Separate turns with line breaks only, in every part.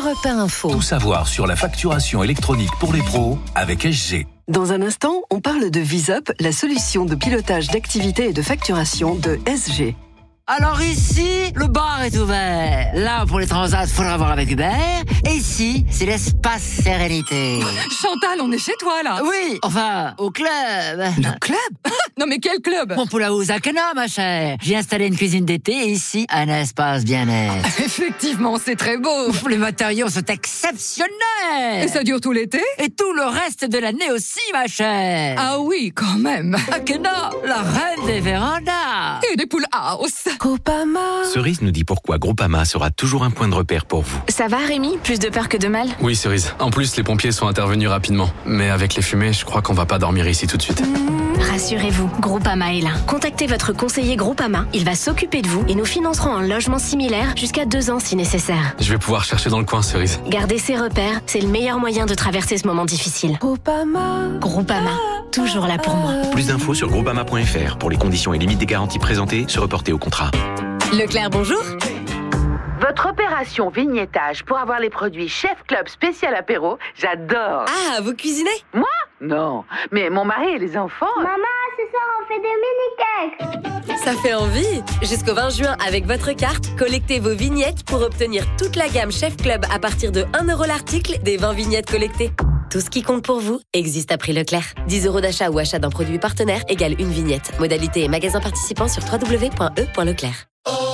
Europe 1 Info.
Tout savoir sur la facturation électronique pour les pros avec SG.
Dans un instant, on parle de VisUp, la solution de pilotage d'activité et de facturation de SG.
Alors ici, le bar est ouvert. Là, pour les transats, faudra voir avec Hubert. Et ici, c'est l'espace sérénité.
Chantal, on est chez toi, là.
Oui, enfin, au club.
Le club? Non, mais quel club?
Mon Poulaouz à Cana, ma chère. J'ai installé une cuisine d'été et ici, un espace bien-être.
Effectivement, c'est très beau.
Les matériaux sont exceptionnels.
Et ça dure tout l'été?
Et tout le reste de l'année aussi, ma chère.
Ah oui, quand même.
Akena, la reine des vérandas.
Et des poules house.
Groupama.
Cerise nous dit pourquoi Groupama sera toujours un point de repère pour vous.
Ça va Rémi? Plus de peur que de mal?
Oui Cerise, en plus les pompiers sont intervenus rapidement. Mais avec les fumées, je crois qu'on va pas dormir ici tout de suite.
Rassurez-vous, Groupama est là. Contactez votre conseiller Groupama, il va s'occuper de vous et nous financerons un logement similaire jusqu'à 2 ans si nécessaire.
Je vais pouvoir chercher dans le coin Cerise.
Garder ses repères, c'est le meilleur moyen de traverser ce moment difficile. Groupama, toujours là pour moi.
Plus d'infos sur groupama.fr. Pour les conditions et limites des garanties présentées, se reporter au contrat.
Leclerc, bonjour.
Votre opération vignettage pour avoir les produits Chef Club spécial apéro, j'adore.
Ah, vous cuisinez?
Moi? Non, mais mon mari et les enfants...
Maman, ce soir on fait des mini-cakes.
Ça fait envie. Jusqu'au 20 juin, avec votre carte, collectez vos vignettes pour obtenir toute la gamme Chef Club à partir de 1 € l'article des 20 vignettes collectées. Tout ce qui compte pour vous existe à prix Leclerc. 10 € d'achat ou achat d'un produit partenaire égale une vignette. Modalité et magasin participant sur www.e.leclerc.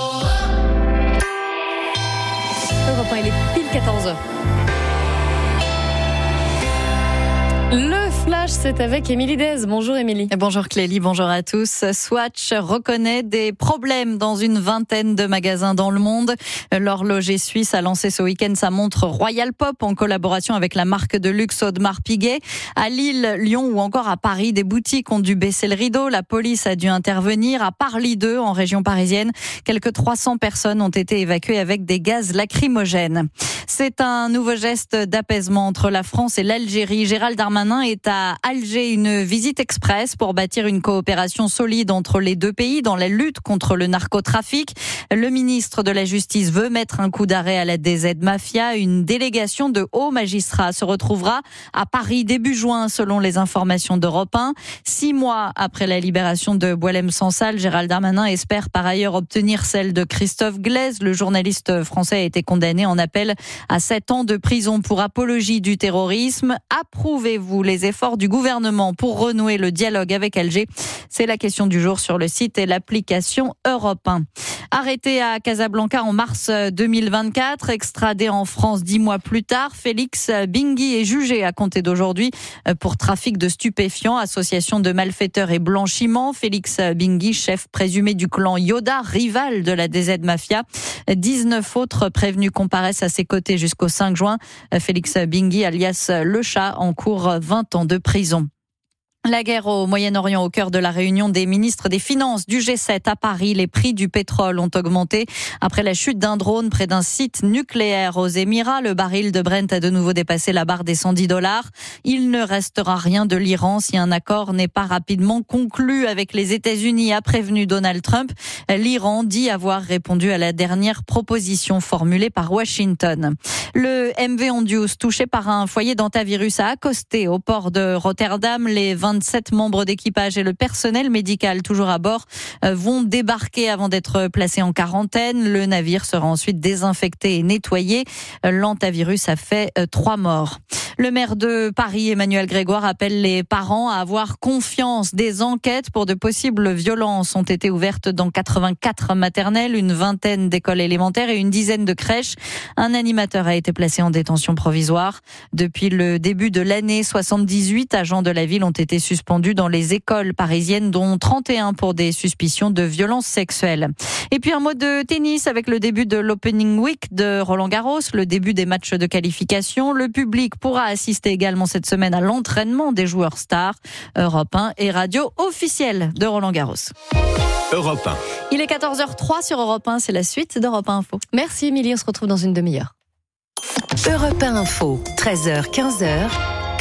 Europe 1, il est pile 14h. Le Flash, c'est avec Émilie Dez. Bonjour Émilie.
Bonjour Clélie, bonjour à tous. Swatch reconnaît des problèmes dans une vingtaine de magasins dans le monde. L'horloger suisse a lancé ce week-end sa montre Royal Pop en collaboration avec la marque de luxe Audemars Piguet. À Lille, Lyon ou encore à Paris, des boutiques ont dû baisser le rideau. La police a dû intervenir. À Paris 2, en région parisienne, quelques 300 personnes ont été évacuées avec des gaz lacrymogènes. C'est un nouveau geste d'apaisement entre la France et l'Algérie. Gérald Darmanin est à Alger, une visite express pour bâtir une coopération solide entre les deux pays dans la lutte contre le narcotrafic. Le ministre de la Justice veut mettre un coup d'arrêt à la DZ Mafia. Une délégation de hauts magistrats se retrouvera à Paris début juin, selon les informations d'Europe 1. 6 mois après la libération de Boualem Sansal, Gérald Darmanin espère par ailleurs obtenir celle de Christophe Glaise. Le journaliste français a été condamné en appel à 7 ans de prison pour apologie du terrorisme. Approuvez-vous les efforts du gouvernement pour renouer le dialogue avec Alger? C'est la question du jour sur le site et l'application Europe 1. Arrêté à Casablanca en mars 2024, extradé en France 10 mois plus tard, Félix Bingui est jugé à compter d'aujourd'hui pour trafic de stupéfiants, association de malfaiteurs et blanchiment. Félix Bingui, chef présumé du clan Yoda, rival de la DZ Mafia. 19 autres prévenus comparaissent à ses côtés jusqu'au 5 juin. Félix Bingui, alias Le Chat, encourt 20 ans de prison. La guerre au Moyen-Orient au cœur de la réunion des ministres des Finances du G7 à Paris. Les prix du pétrole ont augmenté après la chute d'un drone près d'un site nucléaire aux Émirats. Le baril de Brent a de nouveau dépassé la barre des $110. Il ne restera rien de l'Iran si un accord n'est pas rapidement conclu avec les États-Unis, a prévenu Donald Trump. L'Iran dit avoir répondu à la dernière proposition formulée par Washington. Le MV Ondius, touché par un foyer d'hantavirus, a accosté au port de Rotterdam. Les 27 membres d'équipage et le personnel médical toujours à bord vont débarquer avant d'être placés en quarantaine. Le navire sera ensuite désinfecté et nettoyé. L'hantavirus a fait 3 morts. Le maire de Paris, Emmanuel Grégoire, appelle les parents à avoir confiance. Des enquêtes pour de possibles violences ont été ouvertes dans 84 maternelles, une vingtaine d'écoles élémentaires et une dizaine de crèches. Un animateur a été placé en détention provisoire. Depuis le début de l'année, 78 agents de la ville ont été suspendus dans les écoles parisiennes, dont 31 pour des suspicions de violences sexuelles. Et puis un mot de tennis avec le début de l'Opening Week de Roland-Garros, le début des matchs de qualification. Le public pourra assister également cette semaine à l'entraînement des joueurs stars. Europe 1 et radio officielle de Roland-Garros.
Europe 1.
Il est 14h03 sur Europe 1, c'est la suite d'Europe 1 Info.
Merci Émilie, on se retrouve dans une demi-heure.
Europe 1 Info, 13h, 15h.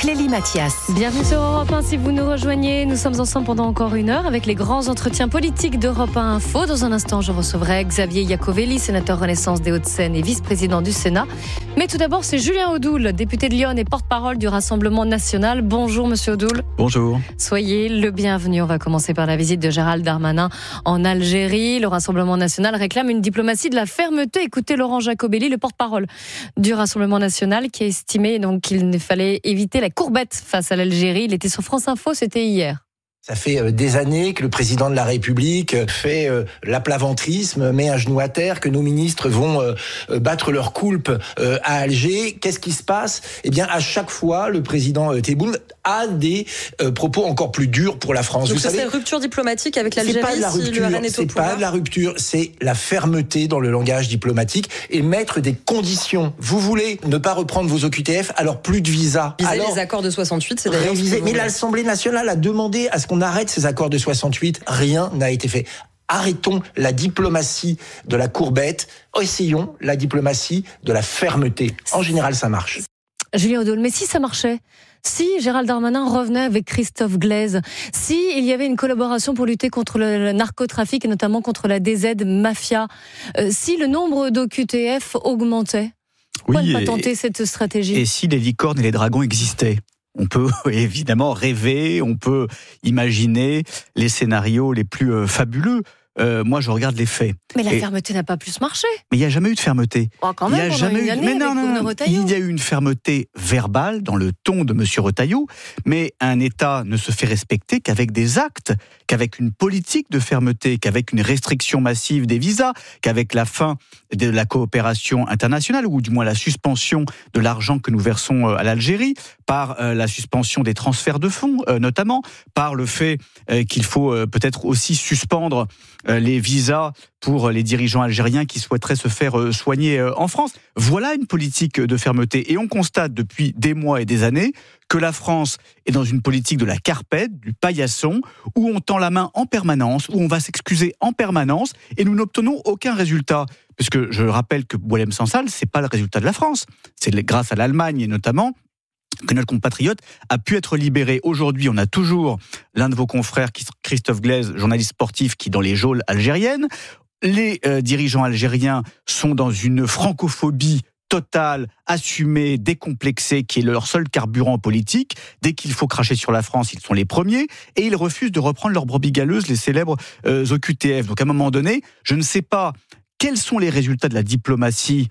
Clélie Mathias.
Bienvenue sur Europe 1 si vous nous rejoignez. Nous sommes ensemble pendant encore 1 heure avec les grands entretiens politiques d'Europe 1 Info. Dans un instant, je recevrai Xavier Iacovelli, sénateur Renaissance des Hauts-de-Seine et vice-président du Sénat. Mais tout d'abord, c'est Julien Audoul, député de Lyon et porte-parole du Rassemblement national. Bonjour Monsieur Audoul.
Bonjour.
Soyez le bienvenu. On va commencer par la visite de Gérald Darmanin en Algérie. Le Rassemblement national réclame une diplomatie de la fermeté. Écoutez Laurent Jacobelli, le porte-parole du Rassemblement national, qui a estimé donc qu'il fallait éviter la courbette face à l'Algérie. Il était sur France Info, c'était hier.
Ça fait des années que le président de la République fait l'aplaventrisme, met un genou à terre, que nos ministres vont battre leur coulpe à Alger. Qu'est-ce qui se passe ? Eh bien, à chaque fois, le président Tebboune a des propos encore plus durs pour la France.
Donc
Vous savez,
c'est rupture diplomatique avec l'Algérie
c'est pas de la rupture,
si le RN est au
c'est
pouvoir.
pas de la rupture, c'est la fermeté dans le langage diplomatique et mettre des conditions. Vous voulez ne pas reprendre vos OQTF, alors plus de visa.
Viser
Alors,
les accords de 68, c'est d'ailleurs
réviser.
ce que
Mais
vous-
l'Assemblée nationale a demandé à ce qu'on arrête ces accords de 68. Rien n'a été fait. Arrêtons la diplomatie de la courbette. Essayons la diplomatie de la fermeté. En général, ça marche.
Julien Audoul, mais si ça marchait, si Gérald Darmanin revenait avec Christophe Glaise, si il y avait une collaboration pour lutter contre le narcotrafic et notamment contre la DZ Mafia, si le nombre d'OQTF augmentait, pourquoi ne pas tenter cette stratégie ?
Et si les licornes et les dragons existaient ? On peut évidemment rêver, on peut imaginer les scénarios les plus fabuleux. Moi, je regarde les faits.
Mais la fermeté n'a pas plus marché.
Mais il n'y a jamais eu de fermeté.
Oh, quand même,
il y a
pendant
jamais
une
eu.
année
Mais non,
avec Bruno Retailleau.
il y a eu une fermeté verbale dans le ton de Monsieur Retailleau, mais un État ne se fait respecter qu'avec des actes, qu'avec une politique de fermeté, qu'avec une restriction massive des visas, qu'avec la fin de la coopération internationale, ou du moins la suspension de l'argent que nous versons à l'Algérie, par la suspension des transferts de fonds, notamment, par le fait qu'il faut peut-être aussi suspendre les visas pour les dirigeants algériens qui souhaiteraient se faire soigner en France. Voilà une politique de fermeté. Et on constate depuis des mois et des années que la France est dans une politique de la carpette, du paillasson, où on tend la main en permanence, où on va s'excuser en permanence, et nous n'obtenons aucun résultat. Puisque je rappelle que Boualem Sansal, c'est pas le résultat de la France. C'est grâce à l'Allemagne, et notamment, que notre compatriote a pu être libéré. Aujourd'hui, on a toujours l'un de vos confrères, Christophe Glaise, journaliste sportif, qui est dans les geôles algériennes. Les dirigeants algériens sont dans une francophobie totale, assumée, décomplexée, qui est leur seul carburant politique. Dès qu'il faut cracher sur la France, ils sont les premiers, et ils refusent de reprendre leurs brebis galeuses, les célèbres OQTF. Donc à un moment donné, je ne sais pas quels sont les résultats de la diplomatie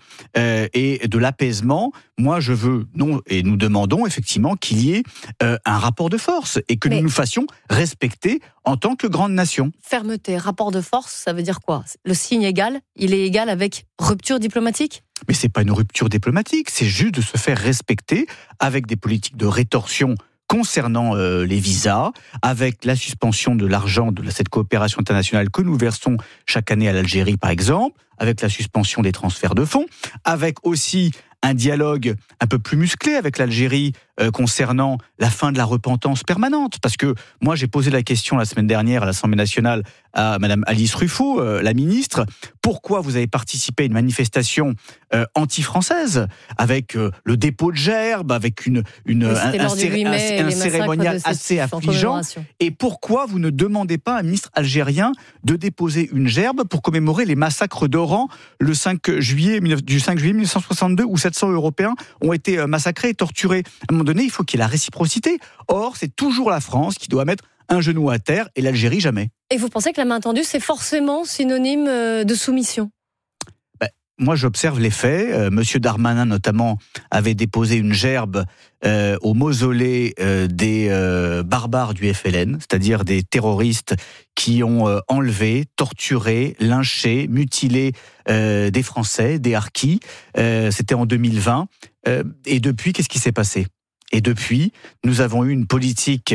et de l'apaisement. Moi, je veux, et nous demandons effectivement qu'il y ait un rapport de force et que nous nous fassions respecter en tant que grande nation.
Fermeté, rapport de force, ça veut dire quoi ? Le signe égal, il est égal avec rupture diplomatique ?
Mais c'est pas une rupture diplomatique, c'est juste de se faire respecter avec des politiques de rétorsion concernant les visas, avec la suspension de l'argent de cette coopération internationale que nous versons chaque année à l'Algérie, par exemple, avec la suspension des transferts de fonds, avec aussi un dialogue un peu plus musclé avec l'Algérie concernant la fin de la repentance permanente. Parce que moi, j'ai posé la question la semaine dernière à l'Assemblée nationale à Madame Alice Ruffo, la ministre, pourquoi vous avez participé à une manifestation anti-française avec le dépôt de gerbes, avec un cérémonial assez affligeant, et pourquoi vous ne demandez pas à un ministre algérien de déposer une gerbe pour commémorer les massacres d'Oran le 5 juillet 1962 où 700 Européens ont été massacrés et torturés. À un moment donné, il faut qu'il y ait la réciprocité. Or, c'est toujours la France qui doit mettre un genou à terre et l'Algérie jamais.
Et vous pensez que la main tendue, c'est forcément synonyme de soumission ?
Moi, j'observe les faits. Monsieur Darmanin, notamment, avait déposé une gerbe au mausolée des barbares du FLN, c'est-à-dire des terroristes qui ont enlevé, torturé, lynché, mutilé des Français, des harkis. C'était en 2020. Et depuis, qu'est-ce qui s'est passé ? Et depuis, nous avons eu une politique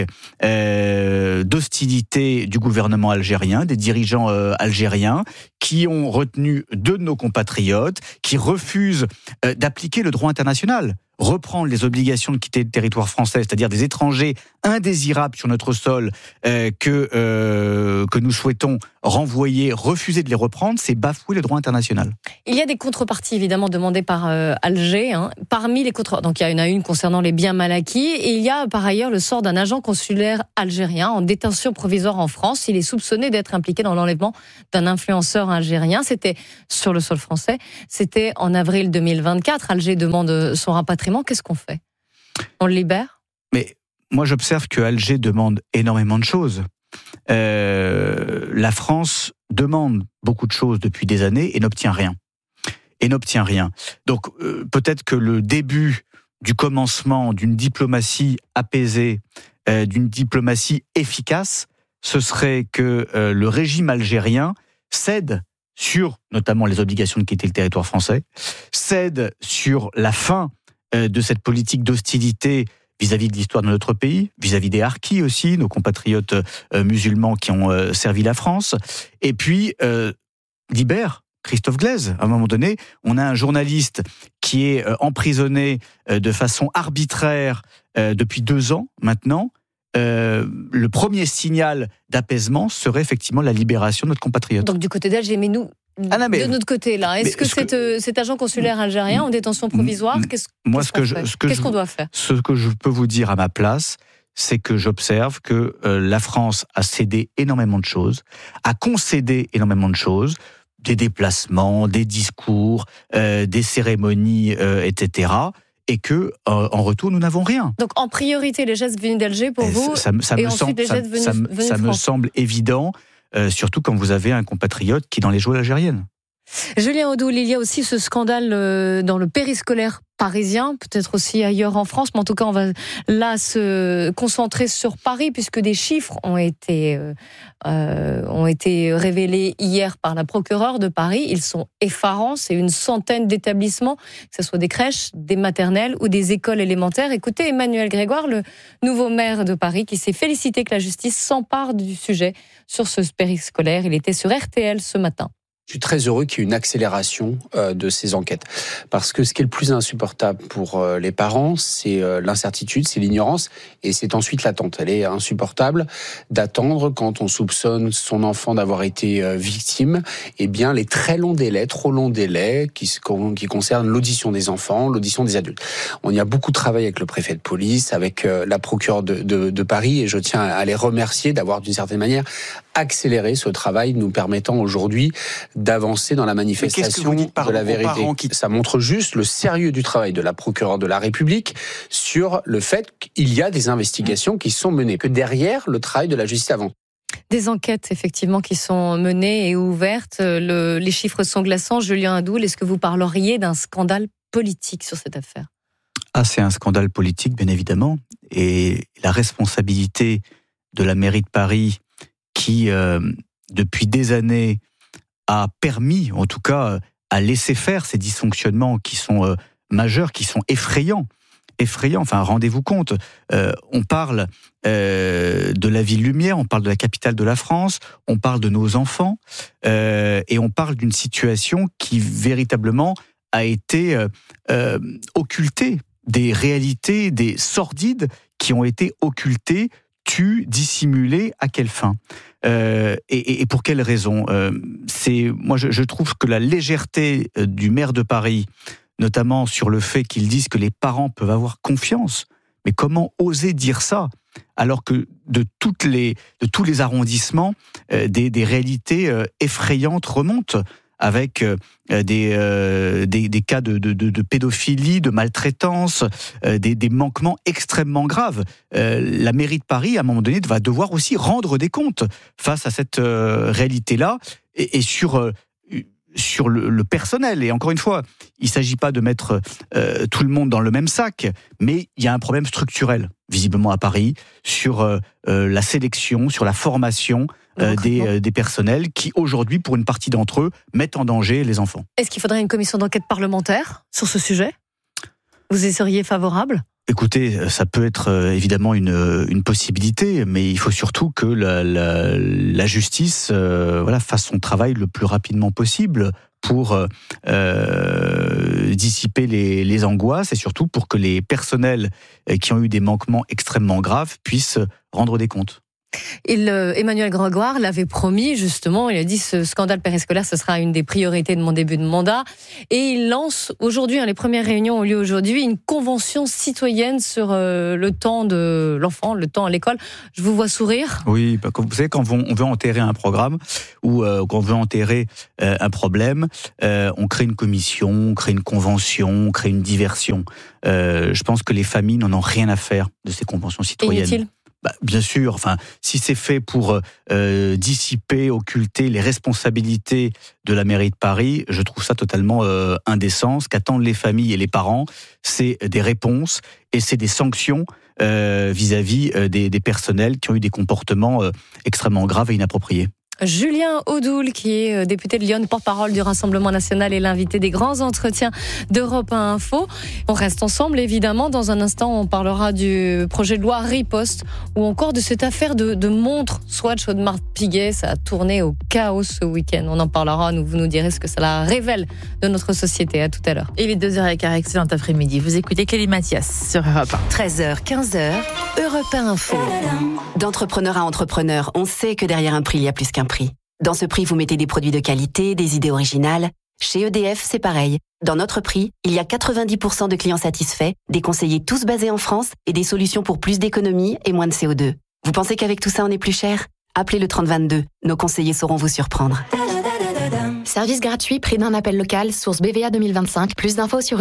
d'hostilité du gouvernement algérien, des dirigeants algériens, qui ont retenu deux de nos compatriotes, qui refusent d'appliquer le droit international. reprendre les obligations de quitter le territoire français, c'est-à-dire des étrangers indésirables sur notre sol que nous souhaitons renvoyer, refuser de les reprendre, c'est bafouer le droit international.
Il y a des contreparties évidemment demandées par Alger. Parmi les donc il y en a une concernant les biens mal acquis et il y a par ailleurs le sort d'un agent consulaire algérien en détention provisoire en France. Il est soupçonné d'être impliqué dans l'enlèvement d'un influenceur algérien. C'était sur le sol français. C'était en avril 2024. Alger demande son rapatriement. Qu'est-ce qu'on fait ? On le libère ?
Mais moi j'observe que Alger demande énormément de choses. La France demande beaucoup de choses depuis des années et n'obtient rien. Donc peut-être que le début du commencement d'une diplomatie apaisée, d'une diplomatie efficace, ce serait que le régime algérien cède sur notamment les obligations de quitter le territoire français, cède sur la fin de cette politique d'hostilité vis-à-vis de l'histoire de notre pays, vis-à-vis des harkis aussi, nos compatriotes musulmans qui ont servi la France, et puis libère Christophe Glaise. À un moment donné, on a un journaliste qui est emprisonné de façon arbitraire depuis 2 ans maintenant. Le premier signal d'apaisement serait effectivement la libération de notre compatriote.
Donc du côté d'Alger, mais nous, de notre côté là, est-ce que cet agent consulaire algérien en détention provisoire, qu'est-ce qu'on doit faire ?
Ce que je peux vous dire à ma place, c'est que j'observe que la France a cédé énormément de choses, a concédé énormément de choses, des déplacements, des discours, des cérémonies, etc., et que en retour nous n'avons rien.
Donc en priorité les gestes venus d'Alger pour vous,
ça me semble évident, surtout quand vous avez un compatriote qui est dans les geôles algériennes.
Julien Audoul, il y a aussi ce scandale dans le périscolaire parisien, peut-être aussi ailleurs en France, mais en tout cas on va là se concentrer sur Paris puisque des chiffres ont été révélés hier par la procureure de Paris. Ils sont effarants, c'est une centaine d'établissements, que ce soit des crèches, des maternelles ou des écoles élémentaires. Écoutez Emmanuel Grégoire, le nouveau maire de Paris, qui s'est félicité que la justice s'empare du sujet sur ce périscolaire. Il était sur RTL ce matin.
Je suis très heureux qu'il y ait une accélération de ces enquêtes. Parce que ce qui est le plus insupportable pour les parents, c'est l'incertitude, c'est l'ignorance, et c'est ensuite l'attente. Elle est insupportable d'attendre quand on soupçonne son enfant d'avoir été victime, eh bien les très longs délais, trop longs délais, qui concernent l'audition des enfants, l'audition des adultes. On y a beaucoup travaillé avec le préfet de police, avec la procureure de Paris, et je tiens à les remercier d'avoir d'une certaine manière accéléré ce travail, nous permettant aujourd'hui d'avancer dans la manifestation de la vérité. Ça montre juste le sérieux du travail de la procureure de la République sur le fait qu'il y a des investigations qui sont menées, que derrière le travail de la justice avance.
Des enquêtes, effectivement, qui sont menées et ouvertes. Les chiffres sont glaçants. Julien Audoul, est-ce que vous parleriez d'un scandale politique sur cette affaire ?
C'est un scandale politique, bien évidemment. Et la responsabilité de la mairie de Paris, qui, depuis des années, a permis, en tout cas, à laisser faire ces dysfonctionnements qui sont majeurs, qui sont effrayants. Enfin, rendez-vous compte, on parle de la ville lumière, on parle de la capitale de la France, on parle de nos enfants, et on parle d'une situation qui véritablement a été occultée, des réalités, des sordides qui ont été occultées, tues, dissimulées, à quelle fin ? Et pour quelle raison ? Moi, je trouve que la légèreté du maire de Paris, notamment sur le fait qu'ils disent que les parents peuvent avoir confiance. Mais comment oser dire ça ? Alors que de tous les arrondissements, des réalités effrayantes remontent, avec des cas de pédophilie, de maltraitance, des manquements extrêmement graves. La mairie de Paris, à un moment donné, va devoir aussi rendre des comptes face à cette réalité-là, et sur le personnel. Et encore une fois, il ne s'agit pas de mettre tout le monde dans le même sac, mais il y a un problème structurel, visiblement à Paris, sur la sélection, sur la formation des personnels qui, aujourd'hui, pour une partie d'entre eux, mettent en danger les enfants.
Est-ce qu'il faudrait une commission d'enquête parlementaire sur ce sujet ? Vous y seriez favorable ?
Écoutez, ça peut être évidemment une possibilité, mais il faut surtout que la justice fasse son travail le plus rapidement possible pour dissiper les angoisses et surtout pour que les personnels qui ont eu des manquements extrêmement graves puissent rendre des comptes.
Emmanuel Grégoire l'avait promis, justement. Il a dit ce scandale périscolaire, ce sera une des priorités de mon début de mandat. Et il lance aujourd'hui, les premières réunions ont lieu aujourd'hui, une convention citoyenne sur le temps de l'enfant, le temps à l'école. Je vous vois sourire.
Oui, vous savez, quand on veut enterrer un programme ou quand on veut enterrer un problème, on crée une commission, on crée une convention, on crée une diversion. Je pense que les familles n'en ont rien à faire de ces conventions citoyennes.
Inutile.
Bien sûr, si c'est fait pour dissiper, occulter les responsabilités de la mairie de Paris, je trouve ça totalement indécent. Ce qu'attendent les familles et les parents, c'est des réponses et c'est des sanctions vis-à-vis des personnels qui ont eu des comportements extrêmement graves et inappropriés.
Julien Audoul, qui est député de Lyon, porte-parole du Rassemblement national, et l'invité des grands entretiens d'Europe 1 Info. On reste ensemble, évidemment. Dans un instant, on parlera du projet de loi Riposte ou encore de cette affaire de montre Swatch Audemars Piguet. Ça a tourné au chaos ce week-end. On en parlera, vous nous direz ce que cela révèle de notre société. À tout à l'heure.
Il est 2h15, excellent après-midi. Vous écoutez Kelly Mathias sur Europe 1.
13h, 15h, Europe 1 Info. D'entrepreneur à entrepreneur, on sait que derrière un prix, il y a plus qu'un prix. Dans ce prix, vous mettez des produits de qualité, des idées originales. Chez EDF, c'est pareil. Dans notre prix, il y a 90% de clients satisfaits, des conseillers tous basés en France et des solutions pour plus d'économie et moins de CO2. Vous pensez qu'avec tout ça, on est plus cher ? Appelez le 3022. Nos conseillers sauront vous surprendre.
Service gratuit, prix d'un appel local, source BVA 2025. Plus d'infos sur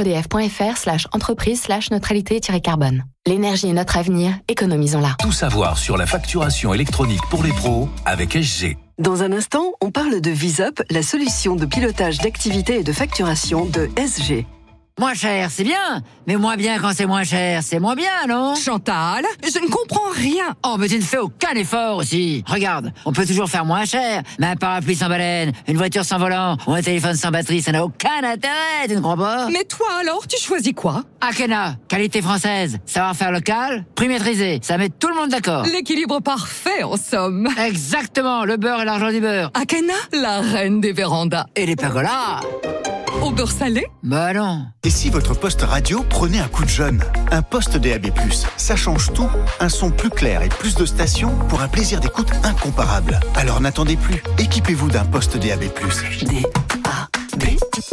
edf.fr/entreprise/neutralité-carbone. L'énergie est notre avenir, économisons-la.
Tout savoir sur la facturation électronique pour les pros avec SG.
Dans un instant, on parle de VisUp, la solution de pilotage d'activité et de facturation de SG.
Moins cher, c'est bien, mais moins bien quand c'est moins cher, c'est moins bien, non ?
Chantal, je ne comprends rien.
Oh, mais tu ne fais aucun effort aussi. Regarde, on peut toujours faire moins cher, mais un parapluie sans baleine, une voiture sans volant ou un téléphone sans batterie, ça n'a aucun intérêt, tu ne crois pas ?
Mais toi alors, tu choisis quoi ?
Akena, qualité française, savoir-faire local, prix maîtrisé, ça met tout le monde d'accord.
L'équilibre parfait, en somme.
Exactement, le beurre et l'argent du beurre.
Akena, la reine des vérandas.
Et les pergolas.
Au beurre salé ?
Bah non.
Et si votre poste radio prenait un coup de jeune ? Un poste DAB+, ça change tout. Un son plus clair et plus de stations pour un plaisir d'écoute incomparable. Alors n'attendez plus, équipez-vous d'un poste DAB+.
DAB+.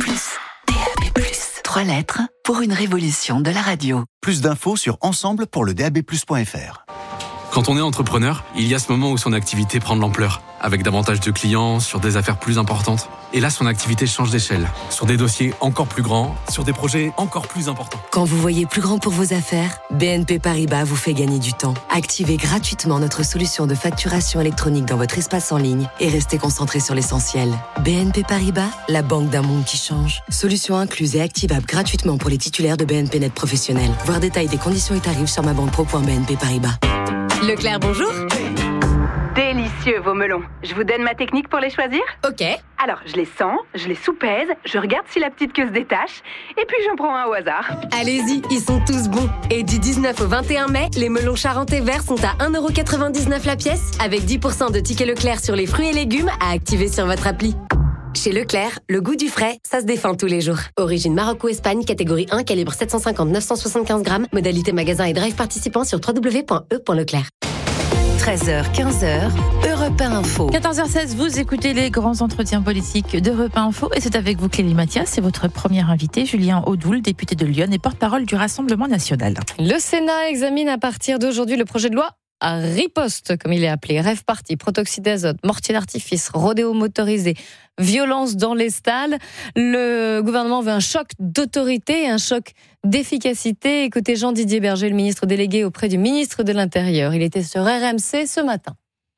3 lettres pour une révolution de la radio.
Plus d'infos sur ensemble-pour-le-DAB+.fr.
Quand on est entrepreneur, il y a ce moment où son activité prend de l'ampleur, avec davantage de clients, sur des affaires plus importantes. Et là, son activité change d'échelle, sur des dossiers encore plus grands, sur des projets encore plus importants.
Quand vous voyez plus grand pour vos affaires, BNP Paribas vous fait gagner du temps. Activez gratuitement notre solution de facturation électronique dans votre espace en ligne et restez concentré sur l'essentiel. BNP Paribas, la banque d'un monde qui change. Solution incluse et activable gratuitement pour les titulaires de BNP Net professionnels. Voir détail des conditions et tarifs sur mabanquepro.bnp Paribas.
Leclerc, bonjour.
Délicieux vos melons. Je vous donne ma technique pour les choisir ?
Ok.
Alors, je les sens, je les soupèse, je regarde si la petite queue se détache, et puis j'en prends un au hasard.
Allez-y, ils sont tous bons. Et du 19 au 21 mai, les melons charentais verts sont à 1,99€ la pièce, avec 10% de tickets Leclerc sur les fruits et légumes à activer sur votre appli. Chez Leclerc, le goût du frais, ça se défend tous les jours. Origine Maroc-Espagne, catégorie 1, calibre 750-975 grammes, modalité magasin et drive participant sur www.e.leclerc.
13h, 15h, Europe 1 Info.
14h16, vous écoutez les grands entretiens politiques d'Europe 1 Info et c'est avec vous Kelly Mathias, c'est votre premier invité, Julien Audoul, député de Lyon et porte-parole du Rassemblement national.
Le Sénat examine à partir d'aujourd'hui le projet de loi à riposte, comme il est appelé, rêve party, protoxyde d'azote, mortier d'artifice, rodéo motorisé, violence dans les stalles. Le gouvernement veut un choc d'autorité et un choc d'efficacité. Écoutez Jean-Didier Berger, le ministre délégué auprès du ministre de l'Intérieur. Il était sur RMC ce matin.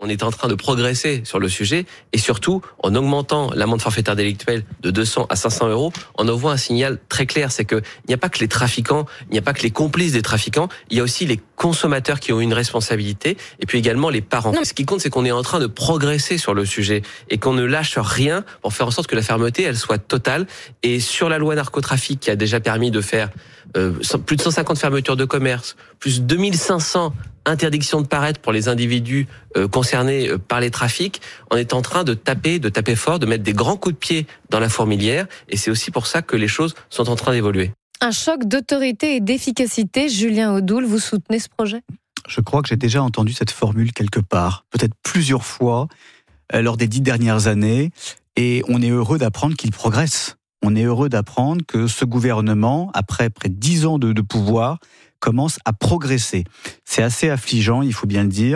On est en train de progresser sur le sujet et surtout, en augmentant l'amende forfaitaire délictuelle de 200 à 500 euros, on envoie un signal très clair, c'est que il n'y a pas que les trafiquants, il n'y a pas que les complices des trafiquants, il y a aussi les consommateurs qui ont une responsabilité et puis également les parents. Non. Ce qui compte, c'est qu'on est en train de progresser sur le sujet et qu'on ne lâche rien pour faire en sorte que la fermeté, elle soit totale. Et sur la loi narcotrafic qui a déjà permis de faire plus de 150 fermetures de commerce, plus 2500 interdictions de paraître pour les individus concernés par les trafics, on est en train de taper fort, de mettre des grands coups de pied dans la fourmilière et c'est aussi pour ça que les choses sont en train d'évoluer.
Un choc d'autorité et d'efficacité. Julien Audoul, vous soutenez ce projet ?
Je crois que j'ai déjà entendu cette formule quelque part, peut-être plusieurs fois, lors des 10 dernières années, et on est heureux d'apprendre qu'il progresse. On est heureux d'apprendre que ce gouvernement, après près de 10 ans de pouvoir, commence à progresser. C'est assez affligeant, il faut bien le dire,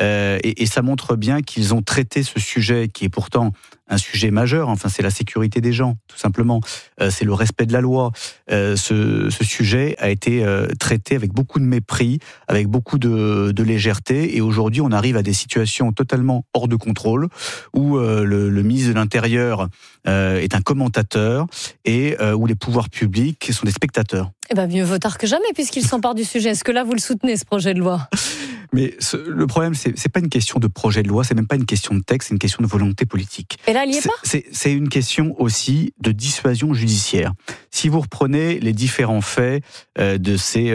et ça montre bien qu'ils ont traité ce sujet qui est pourtant un sujet majeur, enfin c'est la sécurité des gens, tout simplement, c'est le respect de la loi. Ce sujet a été traité avec beaucoup de mépris, avec beaucoup de légèreté, et aujourd'hui on arrive à des situations totalement hors de contrôle, où le ministre de l'Intérieur est un commentateur, et où les pouvoirs publics sont des spectateurs.
Eh bien, mieux vaut tard que jamais, puisqu'il s'empare du sujet. Est-ce que là, vous le soutenez, ce projet de loi ?
Mais le problème, c'est pas une question de projet de loi, c'est même pas une question de texte, c'est une question de volonté politique.
Et là, il n'y est pas ?
C'est une question aussi de dissuasion judiciaire. Si vous reprenez les différents faits de ces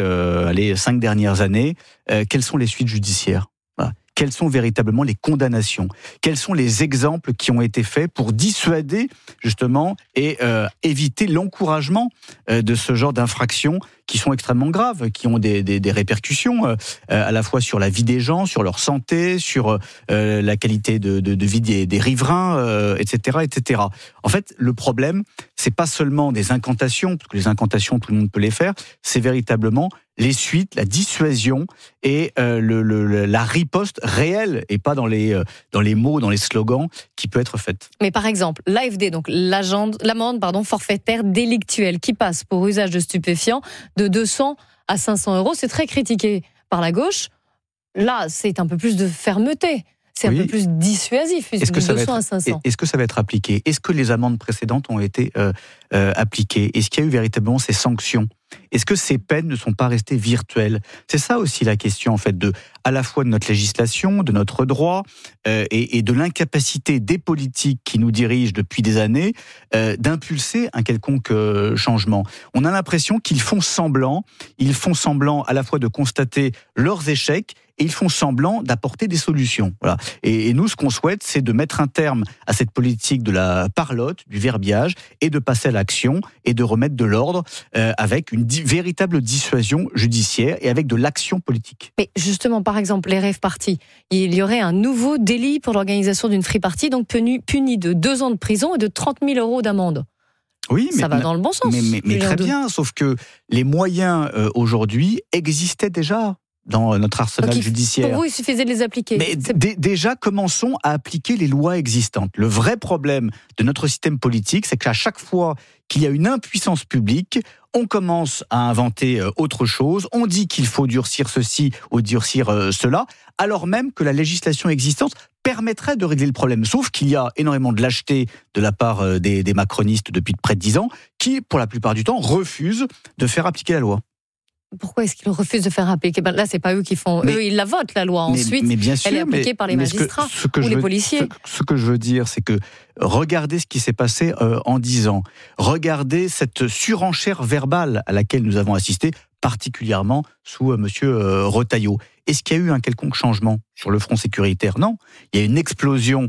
5 dernières années, quelles sont les suites judiciaires ? Quelles sont véritablement les condamnations ? Quels sont les exemples qui ont été faits pour dissuader, justement, et éviter l'encouragement de ce genre d'infractions qui sont extrêmement graves, qui ont des répercussions à la fois sur la vie des gens, sur leur santé, sur la qualité de vie des riverains, etc., etc. En fait, le problème, c'est pas seulement des incantations, parce que les incantations, tout le monde peut les faire, c'est véritablement les suites, la dissuasion et la riposte réelle et pas dans les mots, dans les slogans qui peut être faite.
Mais par exemple, l'AFD, donc l'amende forfaitaire délictuelle qui passe pour usage de stupéfiants de 200 à 500 euros, c'est très critiqué par la gauche. Là, c'est un peu plus de fermeté. C'est un peu plus dissuasif, de 200 à 500.
Est-ce que ça va être appliqué ? Est-ce que les amendes précédentes ont été appliquées ? Est-ce qu'il y a eu véritablement ces sanctions ? Est-ce que ces peines ne sont pas restées virtuelles ? C'est ça aussi la question, en fait, à la fois de notre législation, de notre droit, et de l'incapacité des politiques qui nous dirigent depuis des années d'impulser un quelconque changement. On a l'impression qu'ils font semblant à la fois de constater leurs échecs, et ils font semblant d'apporter des solutions. Voilà. Et nous, ce qu'on souhaite, c'est de mettre un terme à cette politique de la parlotte, du verbiage, et de passer à l'action, et de remettre de l'ordre avec une véritable dissuasion judiciaire et avec de l'action politique.
Mais justement, par exemple, les rave parties, il y aurait un nouveau délit pour l'organisation d'une free party, donc puni de 2 ans de prison et de 30 000 euros d'amende.
Oui,
ça va dans le bon sens.
Mais très bien, sauf que les moyens aujourd'hui existaient déjà dans notre arsenal judiciaire.
Pour vous, il suffisait de les appliquer.
Mais déjà, commençons à appliquer les lois existantes. Le vrai problème de notre système politique, c'est qu'à chaque fois qu'il y a une impuissance publique, on commence à inventer autre chose, on dit qu'il faut durcir ceci ou durcir cela, alors même que la législation existante permettrait de régler le problème. Sauf qu'il y a énormément de lâcheté de la part des macronistes depuis près de 10 ans, qui, pour la plupart du temps, refusent de faire appliquer la loi.
Pourquoi est-ce qu'ils refusent de faire appliquer ? Là, c'est pas eux qui font. Eux, ils la votent, la loi. Ensuite, bien sûr, elle est appliquée par les magistrats ou les policiers.
Ce que je veux dire, c'est que regardez ce qui s'est passé en 10 ans. Regardez cette surenchère verbale à laquelle nous avons assisté, particulièrement sous Monsieur Retailleau. Est-ce qu'il y a eu un quelconque changement sur le front sécuritaire ? Non. Il y a une explosion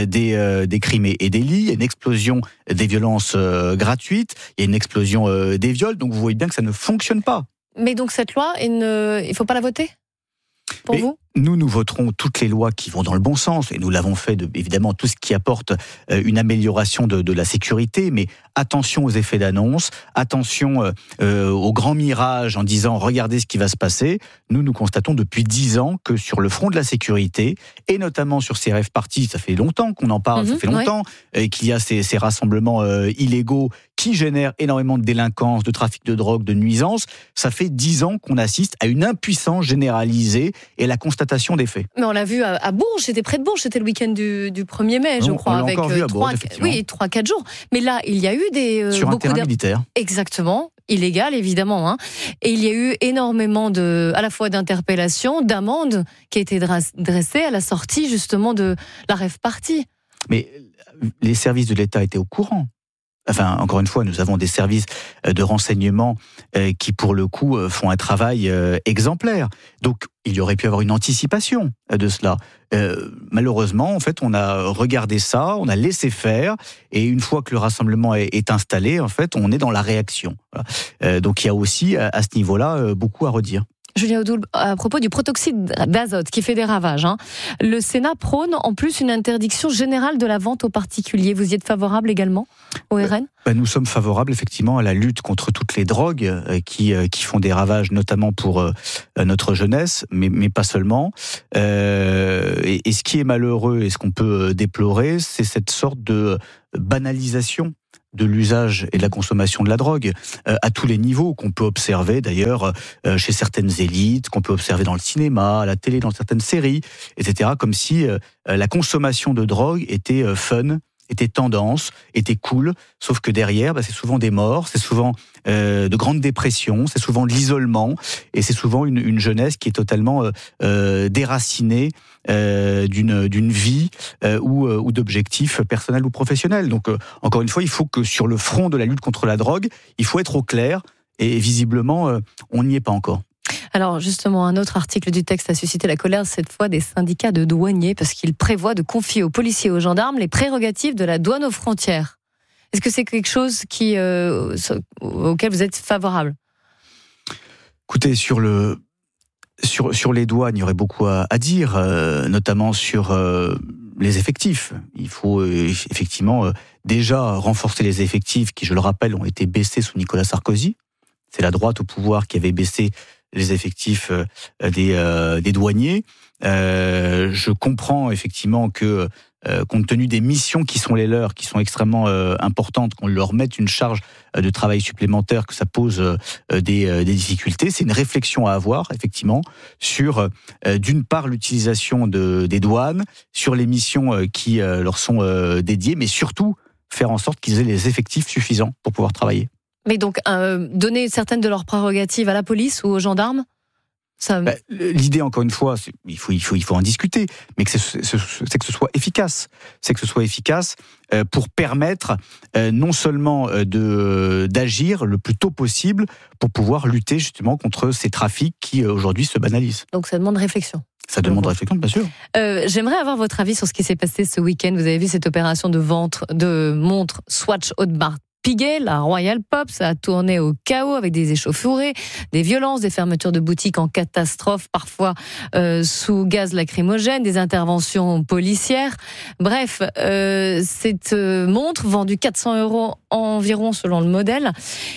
des crimes et délits, il y a une explosion des violences gratuites, il y a une explosion des viols. Donc vous voyez bien que ça ne fonctionne pas.
Mais donc cette loi, il ne faut pas la voter ? Pour vous ?
Nous voterons toutes les lois qui vont dans le bon sens, et nous l'avons fait, évidemment, tout ce qui apporte une amélioration de la sécurité, mais attention aux effets d'annonce, attention aux grands mirages en disant « regardez ce qui va se passer ». Nous constatons depuis 10 ans que sur le front de la sécurité, et notamment sur ces rave parties, ça fait longtemps qu'on en parle, ça fait longtemps qu'il y a ces rassemblements illégaux qui génèrent énormément de délinquance, de trafic de drogue, de nuisances. Ça fait 10 ans qu'on assiste à une impuissance généralisée, et la constatation constatation des faits.
Mais on l'a vu à Bourges, c'était près de Bourges, c'était le week-end du 1er mai, je crois,
avec
3-4 jours. Mais là, il y a eu
sur un terrain militaire.
Exactement, illégal évidemment, hein. Et il y a eu énormément à la fois d'interpellations, d'amendes qui a été dressées à la sortie justement de la rave party.
Mais les services de l'État étaient au courant. Enfin, encore une fois, nous avons des services de renseignement qui, pour le coup, font un travail exemplaire. Donc, il y aurait pu avoir une anticipation de cela. Malheureusement, en fait, on a regardé ça, on a laissé faire, et une fois que le rassemblement est installé, en fait, on est dans la réaction. Voilà. Donc, il y a aussi, à ce niveau-là, beaucoup à redire.
Julien Audoul, à propos du protoxyde d'azote qui fait des ravages, hein, le Sénat prône en plus une interdiction générale de la vente aux particuliers. Vous y êtes favorable également au RN ?
Nous sommes favorables effectivement à la lutte contre toutes les drogues qui font des ravages, notamment pour notre jeunesse, mais pas seulement. Et ce qui est malheureux et ce qu'on peut déplorer, c'est cette sorte de banalisation de l'usage et de la consommation de la drogue à tous les niveaux, qu'on peut observer d'ailleurs chez certaines élites, qu'on peut observer dans le cinéma, à la télé, dans certaines séries, etc. Comme si la consommation de drogue était fun, était tendance, était cool, sauf que derrière, c'est souvent des morts, c'est souvent de grandes dépressions, c'est souvent de l'isolement, et c'est souvent une jeunesse qui est totalement déracinée d'une vie ou d'objectifs personnels ou professionnels. Donc, encore une fois, il faut que sur le front de la lutte contre la drogue, il faut être au clair, et visiblement, on n'y est pas encore.
Alors justement, un autre article du texte a suscité la colère, cette fois des syndicats de douaniers, parce qu'il prévoit de confier aux policiers et aux gendarmes les prérogatives de la douane aux frontières. Est-ce que c'est quelque chose auquel vous êtes favorable ?
Écoutez, sur les douanes, il y aurait beaucoup à dire, notamment sur les effectifs. Il faut effectivement déjà renforcer les effectifs qui, je le rappelle, ont été baissés sous Nicolas Sarkozy. C'est la droite au pouvoir qui avait baissé les effectifs des douaniers. Je comprends effectivement que, compte tenu des missions qui sont les leurs, qui sont extrêmement importantes, qu'on leur mette une charge de travail supplémentaire, que ça pose des difficultés. C'est une réflexion à avoir, effectivement, sur, d'une part, l'utilisation des douanes, sur les missions qui leur sont dédiées, mais surtout faire en sorte qu'ils aient les effectifs suffisants pour pouvoir travailler.
Mais donc, donner certaines de leurs prérogatives à la police ou aux gendarmes, ça...
L'idée, encore une fois, il faut en discuter, mais c'est que ce soit efficace. C'est que ce soit efficace pour permettre non seulement d'agir le plus tôt possible pour pouvoir lutter justement contre ces trafics qui aujourd'hui se banalisent.
Donc ça demande réflexion.
Ça demande réflexion, bien sûr.
J'aimerais avoir votre avis sur ce qui s'est passé ce week-end. Vous avez vu cette opération de vente de montres Swatch Audemars Piguet, la Royal Pop, ça a tourné au chaos avec des échauffourées, des violences, des fermetures de boutiques en catastrophe, parfois sous gaz lacrymogène, des interventions policières. Bref, cette montre, vendue 400 € environ selon le modèle,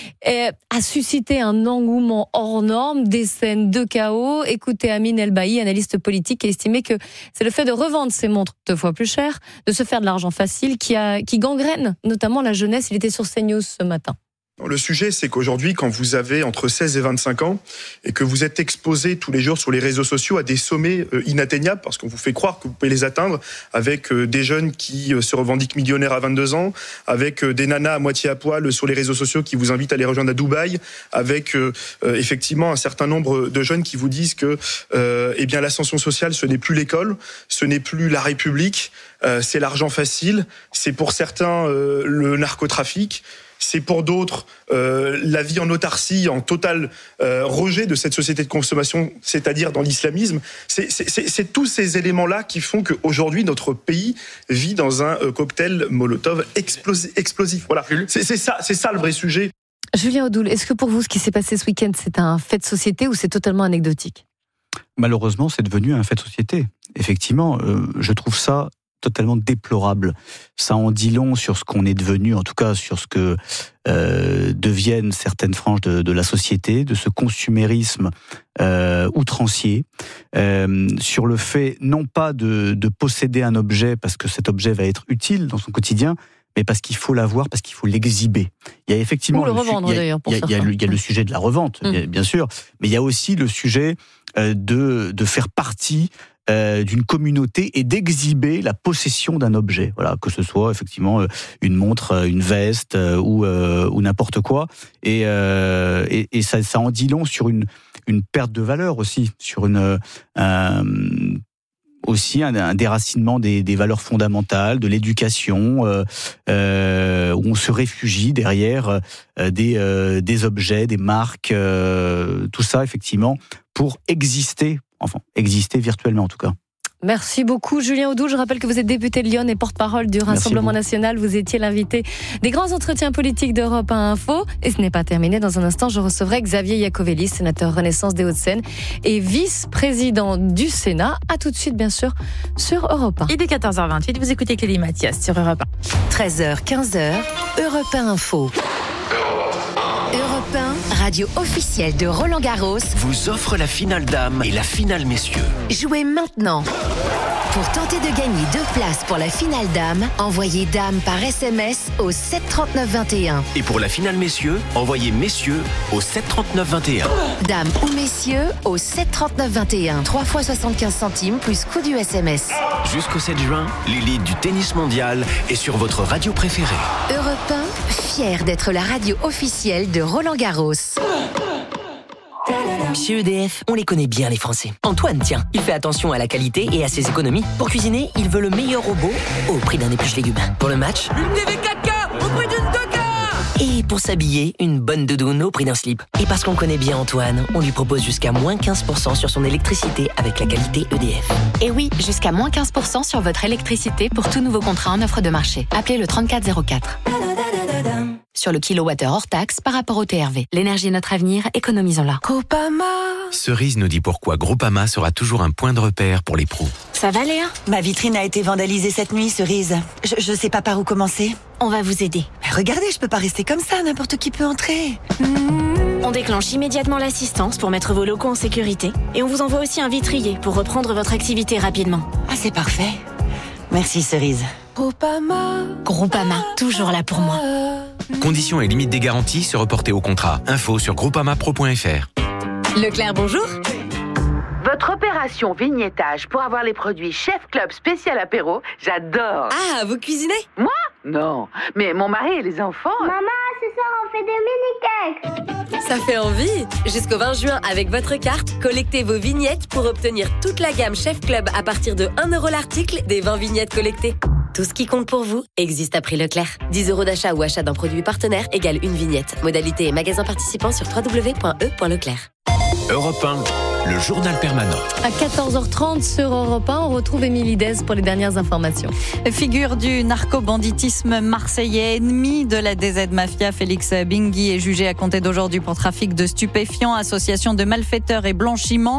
a suscité un engouement hors norme, des scènes de chaos. Écoutez Amine Elbaï, analyste politique, qui a estimé que c'est le fait de revendre ces montres 2 fois plus cher, de se faire de l'argent facile, qui gangrène notamment la jeunesse. Il était sur CNews ce matin.
Le sujet, c'est qu'aujourd'hui, quand vous avez entre 16 et 25 ans et que vous êtes exposé tous les jours sur les réseaux sociaux à des sommets inatteignables, parce qu'on vous fait croire que vous pouvez les atteindre, avec des jeunes qui se revendiquent millionnaires à 22 ans, avec des nanas à moitié à poil sur les réseaux sociaux qui vous invitent à les rejoindre à Dubaï, avec effectivement un certain nombre de jeunes qui vous disent que l'ascension sociale, ce n'est plus l'école, ce n'est plus la République, c'est l'argent facile, c'est pour certains le narcotrafic. C'est pour d'autres la vie en autarcie, en total rejet de cette société de consommation, c'est-à-dire dans l'islamisme. C'est tous ces éléments-là qui font qu'aujourd'hui, notre pays vit dans un cocktail Molotov explosif. Voilà. C'est ça le vrai sujet.
Julien Audoul, est-ce que pour vous, ce qui s'est passé ce week-end, c'est un fait de société ou c'est totalement anecdotique ?
Malheureusement, c'est devenu un fait de société. Effectivement, je trouve ça totalement déplorable. Ça en dit long sur ce qu'on est devenu, en tout cas sur ce que deviennent certaines franges de la société, de ce consumérisme outrancier, sur le fait non pas de posséder un objet parce que cet objet va être utile dans son quotidien, mais parce qu'il faut l'avoir, parce qu'il faut l'exhiber. Il y a effectivement
ou le revendre d'ailleurs.
Il y a le sujet de la revente, bien sûr, mais il y a aussi le sujet de faire partie d'une communauté et d'exhiber la possession d'un objet. Voilà, que ce soit effectivement une montre, une veste ou n'importe quoi. Et ça en dit long sur une perte de valeur aussi, sur aussi un déracinement des valeurs fondamentales, de l'éducation, où on se réfugie derrière des objets, des marques, tout ça effectivement pour exister virtuellement en tout cas.
Merci beaucoup Julien Audoul. Je rappelle que vous êtes député de Lyon et porte-parole du Rassemblement national. Vous étiez l'invité des grands entretiens politiques d'Europe 1 Info. Et ce n'est pas terminé. Dans un instant, je recevrai Xavier Iacovelli, sénateur Renaissance des Hauts-de-Seine et vice-président du Sénat. À tout de suite, bien sûr, sur Europe 1.
Il est 14h28. Vous écoutez Clélie Mathias sur Europe
1. 13h, 15h, Europe 1 Info. Europe 1, radio officielle de Roland Garros,
vous offre la finale dames et la finale messieurs.
Jouez maintenant. Pour tenter de gagner 2 places pour la finale dames, envoyez dame par SMS au 73921.
Et pour la finale messieurs, envoyez messieurs au 73921.
Dame ou messieurs au 73921. 3 fois 75 centimes plus coût du SMS.
Jusqu'au 7 juin, l'élite du tennis mondial est sur votre radio préférée.
Europe 1, fier d'être la radio officielle de Roland Garros.
Chez EDF, on les connaît bien les Français. Antoine, tiens, il fait attention à la qualité et à ses économies. Pour cuisiner, il veut le meilleur robot au prix d'un épluche légumes. Pour le match,
une TV 4K au prix d'une 2K.
Et pour s'habiller, une bonne doudoune au prix d'un slip. Et parce qu'on connaît bien Antoine, on lui propose jusqu'à moins 15% sur son électricité avec la qualité EDF.
Et oui, jusqu'à moins 15% sur votre électricité pour tout nouveau contrat en offre de marché. Appelez le 3404. Sur le kilowattheure hors taxe par rapport au TRV. L'énergie est notre avenir, économisons-la.
Groupama. Cerise nous dit pourquoi Groupama sera toujours un point de repère pour les pros.
Ça va Léa ?
Ma vitrine a été vandalisée cette nuit, Cerise. Je sais pas par où commencer.
On va vous aider.
Mais regardez, je peux pas rester comme ça, n'importe qui peut entrer.
On déclenche immédiatement l'assistance pour mettre vos locaux en sécurité. Et on vous envoie aussi un vitrier pour reprendre votre activité rapidement.
Ah, c'est parfait. Merci Cerise.
Groupama, toujours là pour moi.
Conditions et limites des garanties se reporter au contrat. Info sur groupamapro.fr.
Leclerc, bonjour.
Votre opération vignettage pour avoir les produits Chef Club spécial apéro, j'adore.
Ah, vous cuisinez ?
Moi ? Non, mais mon mari et les enfants...
Maman, ce soir on fait des mini-cakes.
Ça fait envie. Jusqu'au 20 juin, avec votre carte, collectez vos vignettes pour obtenir toute la gamme Chef Club à partir de 1 € l'article des 20 vignettes collectées. Tout ce qui compte pour vous existe à prix Leclerc. 10 € d'achat ou achat d'un produit partenaire égale une vignette. Modalité et magasin participant sur www.e.leclerc.
Europe 1, le journal permanent.
À 14h30 sur Europe 1, on retrouve Émilie Dez pour les dernières informations.
Figure du narco-banditisme marseillais, ennemi de la DZ Mafia, Félix Bingui est jugé à compter d'aujourd'hui pour trafic de stupéfiants, association de malfaiteurs et blanchiment.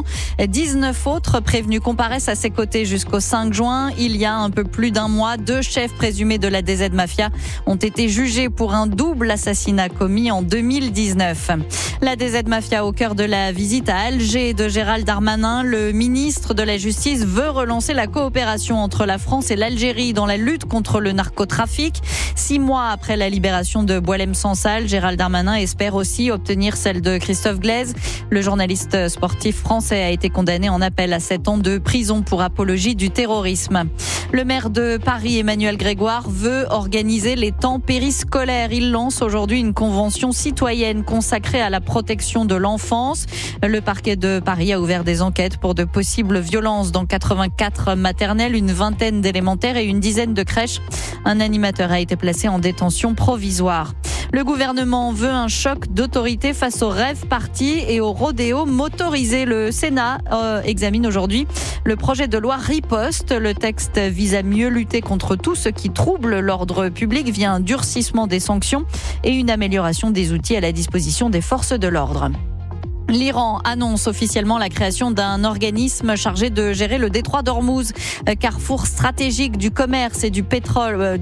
19 autres prévenus comparaissent à ses côtés jusqu'au 5 juin. Il y a un peu plus d'un mois, 2 chefs présumés de la DZ Mafia ont été jugés pour un double assassinat commis en 2019. La DZ Mafia au cœur de la visite à Alger de Gérald Darmanin. Le ministre de la Justice veut relancer la coopération entre la France et l'Algérie dans la lutte contre le narcotrafic. 6 mois après la libération de Boualem Sansal, Gérald Darmanin espère aussi obtenir celle de Christophe Glaise. Le journaliste sportif français a été condamné en appel à 7 ans de prison pour apologie du terrorisme. Le maire de Paris, Emmanuel Grégoire, veut organiser les temps périscolaires. Il lance aujourd'hui une convention citoyenne consacrée à la protection de l'enfance. Le parquet de Paris a ouvert des enquêtes pour de possibles violences dans 84 maternelles, une vingtaine d'élémentaires et une dizaine de crèches. Un animateur a été placé en détention provisoire. Le gouvernement veut un choc d'autorité face aux rave parties et aux rodéos motorisés. Le Sénat examine aujourd'hui le projet de loi Riposte. Le texte vise à mieux lutter contre tout ce qui trouble l'ordre public via un durcissement des sanctions et une amélioration des outils à la disposition des forces de l'ordre. L'Iran annonce officiellement la création d'un organisme chargé de gérer le détroit d'Ormuz, carrefour stratégique du commerce et du pétrole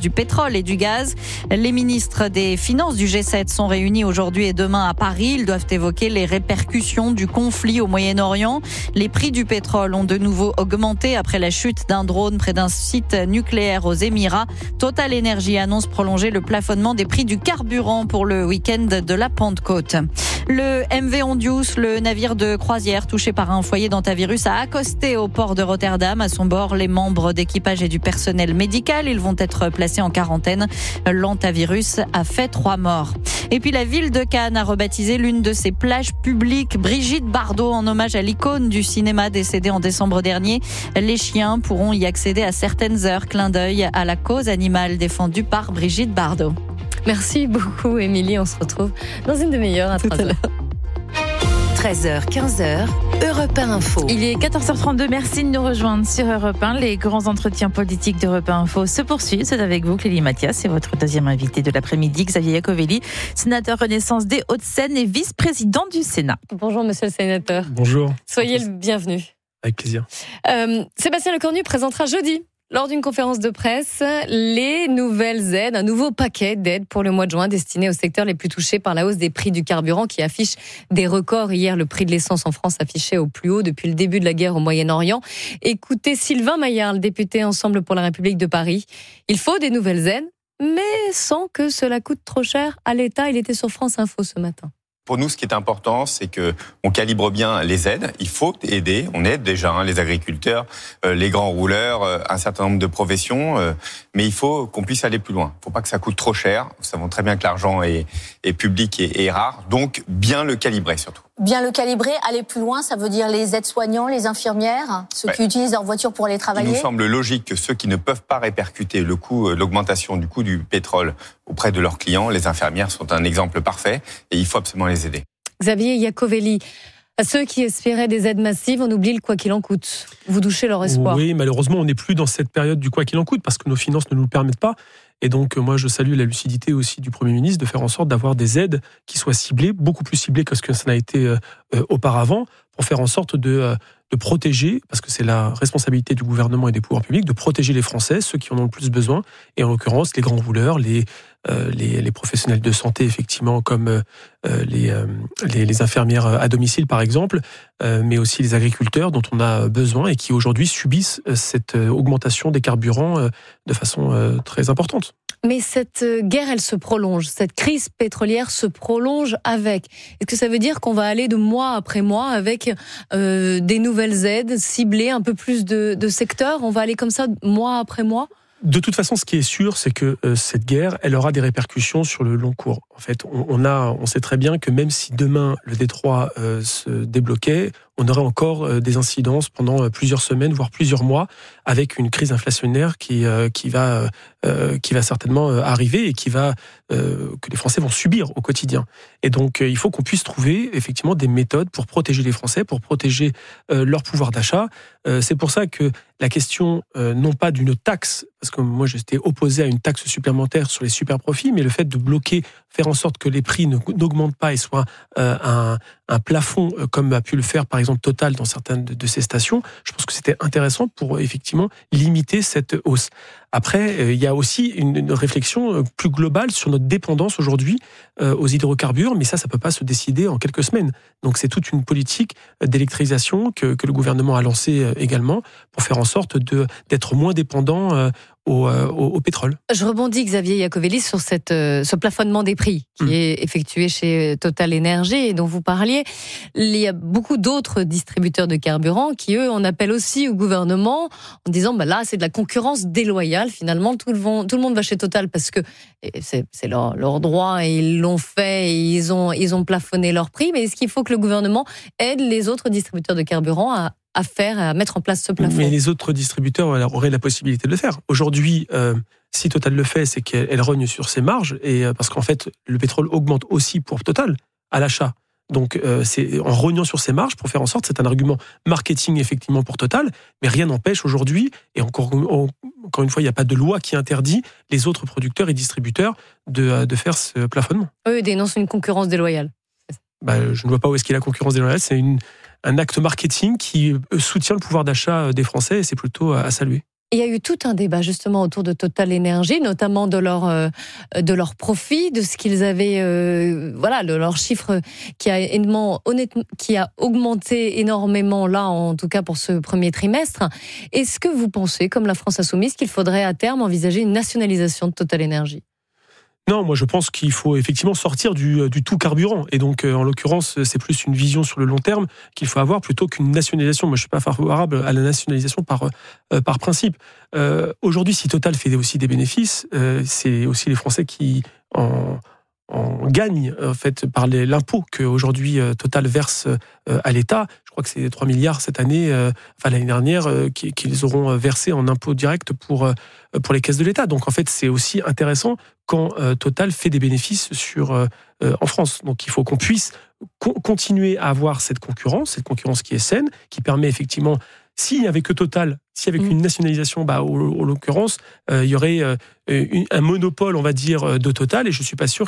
et du gaz. Les ministres des Finances du G7 sont réunis aujourd'hui et demain à Paris. Ils doivent évoquer les répercussions du conflit au Moyen-Orient. Les prix du pétrole ont de nouveau augmenté après la chute d'un drone près d'un site nucléaire aux Émirats. Total Energy annonce prolonger le plafonnement des prix du carburant pour le week-end de la Pentecôte. Le MV11 Mondius, le navire de croisière touché par un foyer d'hantavirus, a accosté au port de Rotterdam. À son bord, les membres d'équipage et du personnel médical. Ils vont être placés en quarantaine. L'hantavirus a fait 3 morts. Et puis la ville de Cannes a rebaptisé l'une de ses plages publiques Brigitte Bardot en hommage à l'icône du cinéma décédée en décembre dernier. Les chiens pourront y accéder à certaines heures. Clin d'œil à la cause animale défendue par Brigitte Bardot.
Merci beaucoup, Émilie. On se retrouve dans une demi-heure à 3h.
13h, 15h, Europe 1 Info.
Il est 14h32, merci de nous rejoindre sur Europe 1. Les grands entretiens politiques d'Europe 1 Info se poursuivent. C'est avec vous, Clélie Mathias, c'est votre deuxième invité de l'après-midi, Xavier Iacovelli, sénateur Renaissance des Hauts-de-Seine et vice-président du Sénat.
Bonjour, monsieur le sénateur.
Bonjour.
Soyez le bienvenu.
Avec plaisir.
Sébastien Lecornu présentera jeudi, lors d'une conférence de presse, les nouvelles aides, un nouveau paquet d'aides pour le mois de juin destiné aux secteurs les plus touchés par la hausse des prix du carburant qui affiche des records. Hier, le prix de l'essence en France affichait au plus haut depuis le début de la guerre au Moyen-Orient. Écoutez Sylvain Maillard, le député Ensemble pour la République de Paris. Il faut des nouvelles aides, mais sans que cela coûte trop cher à l'État. Il était sur France Info ce matin.
Pour nous, ce qui est important, c'est que on calibre bien les aides. Il faut aider. On aide déjà les agriculteurs, les grands rouleurs, un certain nombre de professions, mais il faut qu'on puisse aller plus loin. Il ne faut pas que ça coûte trop cher. Nous savons très bien que l'argent est public et rare, donc bien le calibrer surtout.
Bien le calibrer, aller plus loin, ça veut dire les aides-soignants, les infirmières, ceux qui utilisent leur voiture pour aller travailler.
Il nous semble logique que ceux qui ne peuvent pas répercuter l'augmentation du coût du pétrole auprès de leurs clients, les infirmières sont un exemple parfait et il faut absolument les aider.
Xavier Iacovelli, à ceux qui espéraient des aides massives, on oublie le quoi qu'il en coûte. Vous douchez leur espoir.
Oui, malheureusement, on n'est plus dans cette période du quoi qu'il en coûte parce que nos finances ne nous le permettent pas. Et donc, moi, je salue la lucidité aussi du Premier ministre de faire en sorte d'avoir des aides qui soient ciblées, beaucoup plus ciblées que ce que ça n'a été auparavant, pour faire en sorte de protéger, parce que c'est la responsabilité du gouvernement et des pouvoirs publics, de protéger les Français, ceux qui en ont le plus besoin, et en l'occurrence, les grands rouleurs, les professionnels de santé, effectivement, comme les infirmières à domicile, par exemple, mais aussi les agriculteurs dont on a besoin et qui aujourd'hui subissent cette augmentation des carburants de façon très importante.
Mais cette guerre, elle se prolonge. Cette crise pétrolière se prolonge avec. Est-ce que ça veut dire qu'on va aller de mois après mois avec des nouvelles aides ciblées, un peu plus de secteurs ? On va aller comme ça mois après mois ?
De toute façon, ce qui est sûr, c'est que cette guerre, elle aura des répercussions sur le long cours. En fait, on sait très bien que même si demain le détroit se débloquait, on aurait encore des incidences pendant plusieurs semaines, voire plusieurs mois, avec une crise inflationnaire qui va certainement arriver et que les Français vont subir au quotidien. Et donc, il faut qu'on puisse trouver effectivement des méthodes pour protéger les Français, pour protéger leur pouvoir d'achat. C'est pour ça que la question, non pas d'une taxe, parce que moi j'étais opposé à une taxe supplémentaire sur les super profits, mais le fait de bloquer, faire en sorte que les prix n'augmentent pas et soient un plafond, comme a pu le faire par exemple Total dans certaines de ces stations, je pense que c'était intéressant pour effectivement limiter cette hausse. Après, il y a aussi une réflexion plus globale sur notre dépendance aujourd'hui aux hydrocarbures, mais ça peut pas se décider en quelques semaines. Donc c'est toute une politique d'électrisation que le gouvernement a lancée également pour faire en sorte d'être moins dépendant au pétrole.
Je rebondis, Xavier Iacovelli, sur ce plafonnement des prix qui est effectué chez Total Énergie et dont vous parliez. Il y a beaucoup d'autres distributeurs de carburant qui, eux, en appellent aussi au gouvernement en disant là, c'est de la concurrence déloyale. Finalement, tout le monde va chez Total parce que c'est leur droit et ils l'ont fait et ils ont plafonné leur prix. Mais est-ce qu'il faut que le gouvernement aide les autres distributeurs de carburant à mettre en place ce plafond?
Mais les autres distributeurs auraient la possibilité de le faire. Aujourd'hui, si Total le fait, c'est qu'elle rogne sur ses marges, et parce qu'en fait, le pétrole augmente aussi pour Total à l'achat. Donc, c'est en rognant sur ses marges pour faire en sorte, c'est un argument marketing effectivement pour Total, mais rien n'empêche aujourd'hui, et encore une fois, il n'y a pas de loi qui interdit les autres producteurs et distributeurs de faire ce plafonnement.
Eux dénoncent une concurrence déloyale.
Je ne vois pas où est-ce qu'il y a la concurrence déloyale, c'est un acte marketing qui soutient le pouvoir d'achat des Français et c'est plutôt à saluer.
Il y a eu tout un débat justement autour de Total Énergie, notamment de leur profit, de ce qu'ils avaient, de leur chiffre qui a augmenté énormément là, en tout cas pour ce premier trimestre. Est-ce que vous pensez, comme la France Insoumise, qu'il faudrait à terme envisager une nationalisation de Total Énergie ?
Non, moi je pense qu'il faut effectivement sortir du tout carburant. Et donc, en l'occurrence, c'est plus une vision sur le long terme qu'il faut avoir plutôt qu'une nationalisation. Moi, je ne suis pas favorable à la nationalisation par principe. Aujourd'hui, si Total fait aussi des bénéfices, c'est aussi les Français qui en gagnent en fait, par l'impôt qu'aujourd'hui Total verse à l'État. Je crois que c'est 3 milliards cette année, l'année dernière, qu'ils auront versé en impôt direct pour les caisses de l'État. Donc en fait, c'est aussi intéressant quand Total fait des bénéfices en France. Donc il faut qu'on puisse continuer à avoir cette concurrence qui est saine, qui permet effectivement, s'il n'y avait que Total, s'il y avait qu'une nationalisation, en l'occurrence, il y aurait un monopole, on va dire, de Total, et je ne suis pas sûr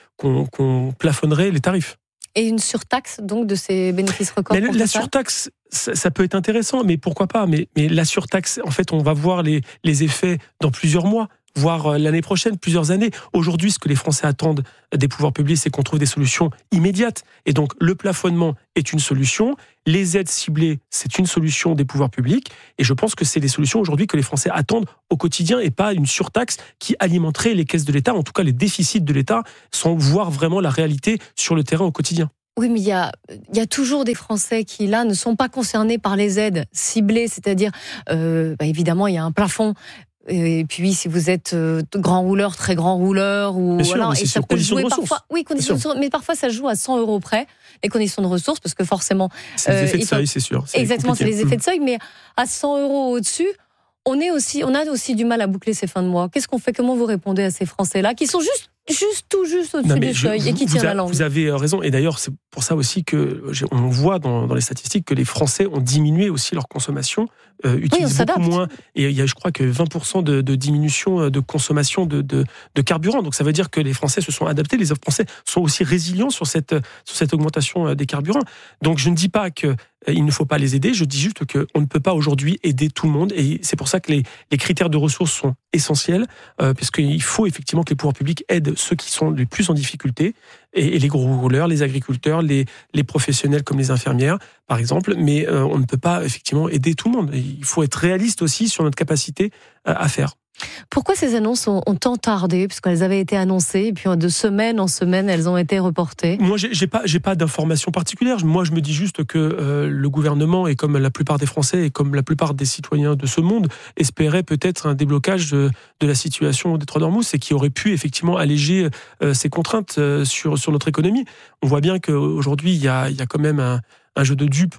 qu'on plafonnerait les tarifs.
Et une surtaxe, donc, de ces bénéfices records.
Mais la surtaxe, ça peut être intéressant, mais pourquoi pas ? Mais la surtaxe, en fait, on va voir les effets dans plusieurs mois, voire l'année prochaine, plusieurs années. Aujourd'hui, ce que les Français attendent des pouvoirs publics, c'est qu'on trouve des solutions immédiates. Et donc, le plafonnement est une solution. Les aides ciblées, c'est une solution des pouvoirs publics. Et je pense que c'est des solutions aujourd'hui que les Français attendent au quotidien et pas une surtaxe qui alimenterait les caisses de l'État, en tout cas les déficits de l'État, sans voir vraiment la réalité sur le terrain au quotidien.
Oui, mais il y a toujours des Français qui, là, ne sont pas concernés par les aides ciblées. C'est-à-dire, évidemment, il y a un plafond. Et puis, si vous êtes grand rouleur, très grand rouleur, ou
bien sûr,
voilà,
et
ça peut jouer parfois. Oui, mais parfois ça joue à 100 € près, les conditions de ressources, parce que forcément.
C'est les effets de seuil, c'est sûr.
Exactement, c'est les effets de seuil, mais à 100 € au-dessus, on a aussi du mal à boucler ces fins de mois. Qu'est-ce qu'on fait ? Comment vous répondez à ces Français-là qui sont tout juste au-dessus du seuil et qui tirent la langue?
Vous avez raison, et d'ailleurs c'est pour ça aussi qu'on voit dans les statistiques que les Français ont diminué aussi leur consommation, utilisent beaucoup moins, et il y a je crois que 20% de diminution de consommation de carburant, donc ça veut dire que les Français se sont adaptés, les Français sont aussi résilients sur cette augmentation des carburants. Donc je ne dis pas qu'il ne faut pas les aider, je dis juste qu'on ne peut pas aujourd'hui aider tout le monde, et c'est pour ça que les critères de ressources sont essentiels, parce qu'il faut effectivement que les pouvoirs publics aident ceux qui sont les plus en difficulté, et les gros rouleurs, les agriculteurs, les professionnels comme les infirmières, par exemple, mais on ne peut pas effectivement aider tout le monde. Il faut être réaliste aussi sur notre capacité à faire.
Pourquoi ces annonces ont tant tardé ? Parce qu'elles avaient été annoncées, et puis de semaine en semaine, elles ont été reportées.
Moi, j'ai pas d'informations particulières. Moi, je me dis juste que le gouvernement, et comme la plupart des Français, et comme la plupart des citoyens de ce monde, espéraient peut-être un déblocage de la situation des Trois-Dormousses, et qui aurait pu effectivement alléger ces contraintes sur notre économie. On voit bien qu'aujourd'hui, il y a quand même un jeu de dupes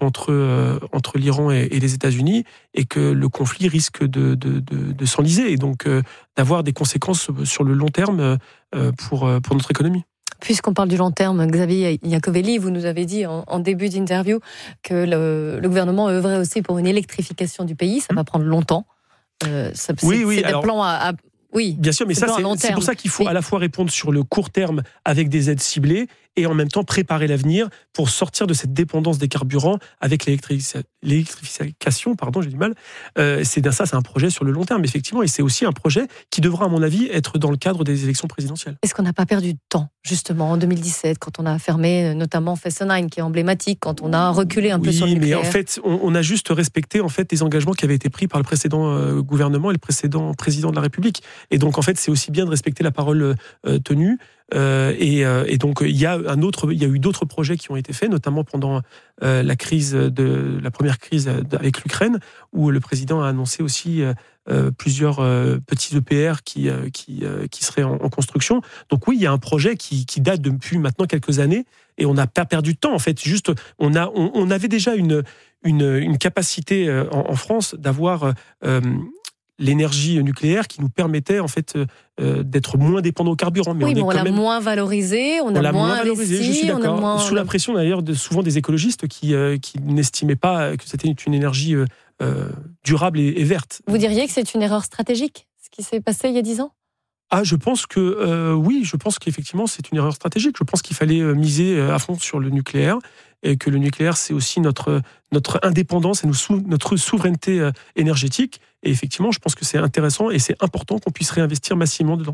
entre l'Iran et les États-Unis, et que le conflit risque de s'enliser, et donc d'avoir des conséquences sur le long terme pour notre économie.
Puisqu'on parle du long terme, Xavier Iacovelli, vous nous avez dit en début d'interview que le gouvernement œuvrait aussi pour une électrification du pays. Ça va prendre longtemps. C'est des plans à oui,
bien sûr, mais ça, c'est pour ça qu'il faut à la fois répondre sur le court terme avec des aides ciblées, et en même temps préparer l'avenir pour sortir de cette dépendance des carburants avec l'électrification, j'ai du mal. C'est un projet sur le long terme, effectivement, et c'est aussi un projet qui devra, à mon avis, être dans le cadre des élections présidentielles.
Est-ce qu'on n'a pas perdu de temps, justement, en 2017, quand on a fermé notamment Fessenheim, qui est emblématique, quand on a reculé un peu sur le nucléaire ?
Oui, mais en fait, on a juste respecté les engagements qui avaient été pris par le précédent gouvernement et le précédent président de la République. Et donc, en fait, c'est aussi bien de respecter la parole tenue. Et donc il y a eu d'autres projets qui ont été faits, notamment pendant la première crise avec l'Ukraine, où le président a annoncé aussi plusieurs petits EPR qui seraient en construction. Donc oui, il y a un projet qui date depuis maintenant quelques années, et on n'a pas perdu de temps en fait. Juste, on avait déjà une capacité en France d'avoir l'énergie nucléaire qui nous permettait en fait d'être moins dépendants au carburant. Mais
on l'a moins valorisé, on a moins investi.
Je suis d'accord. Sous la pression d'ailleurs souvent des écologistes qui n'estimaient pas que c'était une énergie durable et verte.
Vous diriez que c'est une erreur stratégique, ce qui s'est passé il y a 10 ans ?
Je pense que oui, je pense qu'effectivement c'est une erreur stratégique. Je pense qu'il fallait miser à fond sur le nucléaire, et que le nucléaire c'est aussi notre indépendance et notre souveraineté énergétique. Et effectivement, je pense que c'est intéressant et c'est important qu'on puisse réinvestir massivement dedans.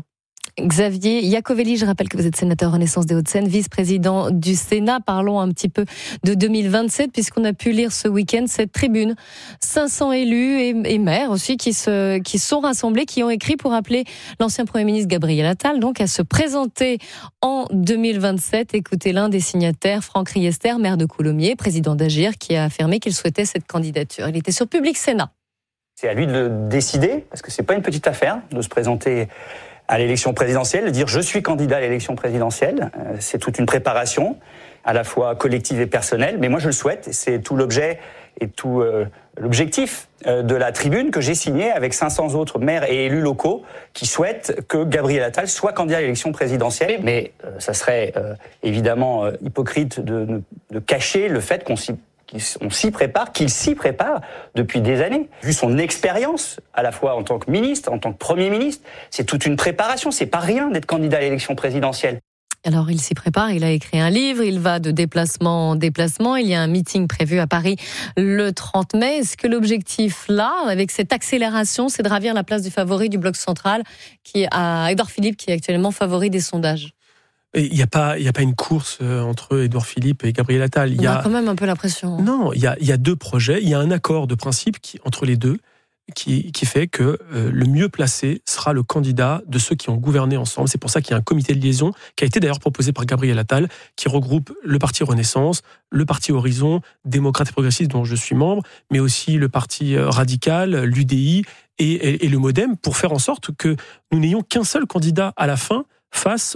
Xavier Iacovelli, je rappelle que vous êtes sénateur Renaissance des Hauts-de-Seine, vice-président du Sénat. Parlons un petit peu de 2027, puisqu'on a pu lire ce week-end cette tribune. 500 élus et maires aussi qui sont rassemblés, qui ont écrit pour appeler l'ancien Premier ministre Gabriel Attal donc à se présenter en 2027. Écoutez l'un des signataires, Franck Riester, maire de Coulommiers, président d'Agir, qui a affirmé qu'il souhaitait cette candidature. Il était sur Public Sénat.
C'est à lui de le décider, parce que c'est pas une petite affaire de se présenter à l'élection présidentielle, de dire je suis candidat à l'élection présidentielle. C'est toute une préparation, à la fois collective et personnelle, mais moi je le souhaite, et c'est tout l'objet et tout l'objectif de la tribune que j'ai signée avec 500 autres maires et élus locaux qui souhaitent que Gabriel Attal soit candidat à l'élection présidentielle. Mais ça serait évidemment hypocrite de cacher le fait qu'il s'y prépare depuis des années. Vu son expérience, à la fois en tant que ministre, en tant que Premier ministre, c'est toute une préparation, c'est pas rien d'être candidat à l'élection présidentielle.
Alors il s'y prépare, il a écrit un livre, il va de déplacement en déplacement, il y a un meeting prévu à Paris le 30 mai. Est-ce que l'objectif là, avec cette accélération, c'est de ravir la place du favori du bloc central, qui a Édouard Philippe, qui est actuellement favori des sondages?
Il n'y a pas une course entre Édouard Philippe et Gabriel Attal.
On a quand même un peu l'impression.
Non, il y a deux projets. Il y a un accord de principe entre les deux qui fait que le mieux placé sera le candidat de ceux qui ont gouverné ensemble. C'est pour ça qu'il y a un comité de liaison qui a été d'ailleurs proposé par Gabriel Attal, qui regroupe le parti Renaissance, le parti Horizon, démocrate et progressiste dont je suis membre, mais aussi le parti radical, l'UDI et le MoDem, pour faire en sorte que nous n'ayons qu'un seul candidat à la fin face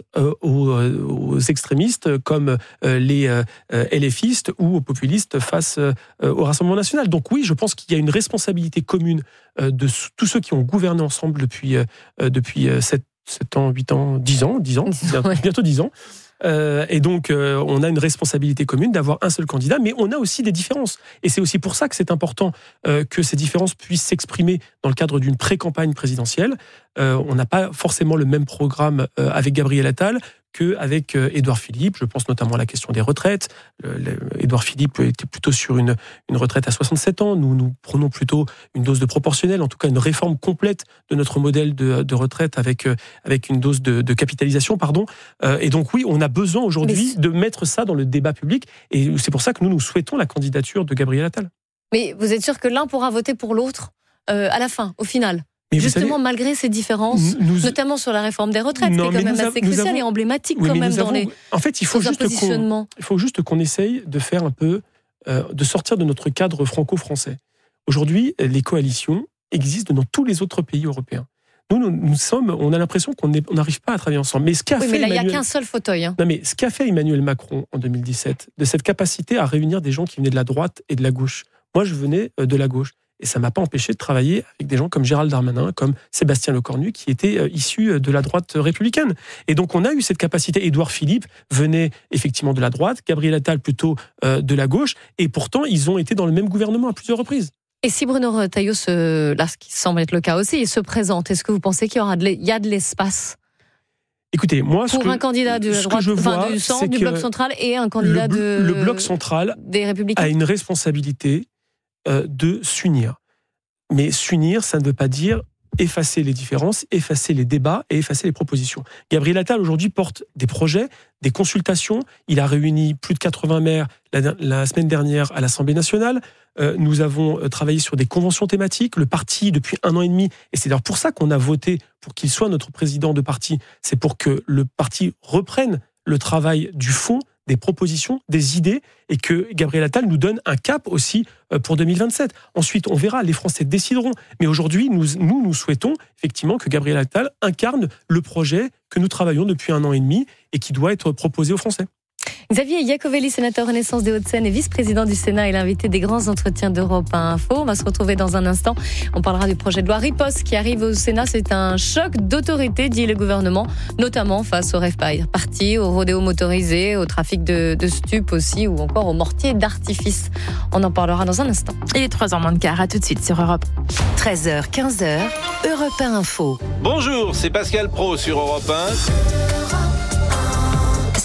aux extrémistes comme les LFistes ou aux populistes face au Rassemblement national. Donc oui, je pense qu'il y a une responsabilité commune de tous ceux qui ont gouverné ensemble depuis 7 ans, 8 ans, 10 ans, bientôt 10 ans. Et donc, on a une responsabilité commune d'avoir un seul candidat, mais on a aussi des différences. Et c'est aussi pour ça que c'est important que ces différences puissent s'exprimer dans le cadre d'une pré-campagne présidentielle. On n'a pas forcément le même programme avec Gabriel Attal qu'avec Édouard Philippe. Je pense notamment à la question des retraites. Édouard Philippe était plutôt sur une retraite à 67 ans. Nous prenons plutôt une dose de proportionnelle, en tout cas une réforme complète de notre modèle de retraite avec une dose de capitalisation, pardon. Et donc oui, on a besoin aujourd'hui de mettre ça dans le débat public. Et c'est pour ça que nous souhaitons la candidature de Gabriel Attal.
Mais vous êtes sûr que l'un pourra voter pour l'autre à la fin, au final ? Mais justement, malgré ces différences, notamment sur la réforme des retraites, qui est quand même assez cruciale et emblématique quand même dans les
en fait, il faut juste qu'on essaye de faire un peu, de sortir de notre cadre franco-français. Aujourd'hui, les coalitions existent dans tous les autres pays européens. On a l'impression qu'on n'arrive pas à travailler ensemble. Mais
il n'y a qu'un seul fauteuil.
Non, mais ce qu'a fait Emmanuel Macron en 2017, de cette capacité à réunir des gens qui venaient de la droite et de la gauche. Moi, je venais de la gauche. Et ça ne m'a pas empêché de travailler avec des gens comme Gérald Darmanin, comme Sébastien Lecornu, qui étaient issus de la droite républicaine. Et donc, on a eu cette capacité. Édouard Philippe venait effectivement de la droite, Gabriel Attal plutôt de la gauche. Et pourtant, ils ont été dans le même gouvernement à plusieurs reprises.
Et si Bruno Retailleau, là, ce qui semble être le cas aussi, il se présente, est-ce que vous pensez qu'il y a de l'espace ?
Écoutez, moi,
pour un candidat de droite, du centre, du bloc central et un candidat
le bloc central
des Républicains
a une responsabilité de s'unir. Mais s'unir, ça ne veut pas dire effacer les différences, effacer les débats et effacer les propositions. Gabriel Attal, aujourd'hui, porte des projets, des consultations. Il a réuni plus de 80 maires la semaine dernière à l'Assemblée nationale. Nous avons travaillé sur des conventions thématiques. Le parti, depuis 1 an et demi, et c'est d'ailleurs pour ça qu'on a voté pour qu'il soit notre président de parti, c'est pour que le parti reprenne le travail du fond, des propositions, des idées, et que Gabriel Attal nous donne un cap aussi pour 2027. Ensuite, on verra, les Français décideront. Mais aujourd'hui, nous souhaitons effectivement que Gabriel Attal incarne le projet que nous travaillons depuis 1 an et demi et qui doit être proposé aux Français.
Xavier Iacovelli, sénateur Renaissance des Hauts-de-Seine et vice-président du Sénat, est l'invité des grands entretiens d'Europe 1 Info. On va se retrouver dans un instant. On parlera du projet de loi Riposte qui arrive au Sénat. C'est un choc d'autorité, dit le gouvernement, notamment face au rave party, au rodéo motorisé, au trafic de stupes aussi, ou encore aux mortiers d'artifice. On en parlera dans un instant.
Il est 3h moins le quart. À tout de suite sur Europe.
13h, 15h, Europe 1 Info.
Bonjour, c'est Pascal Praud sur Europe 1.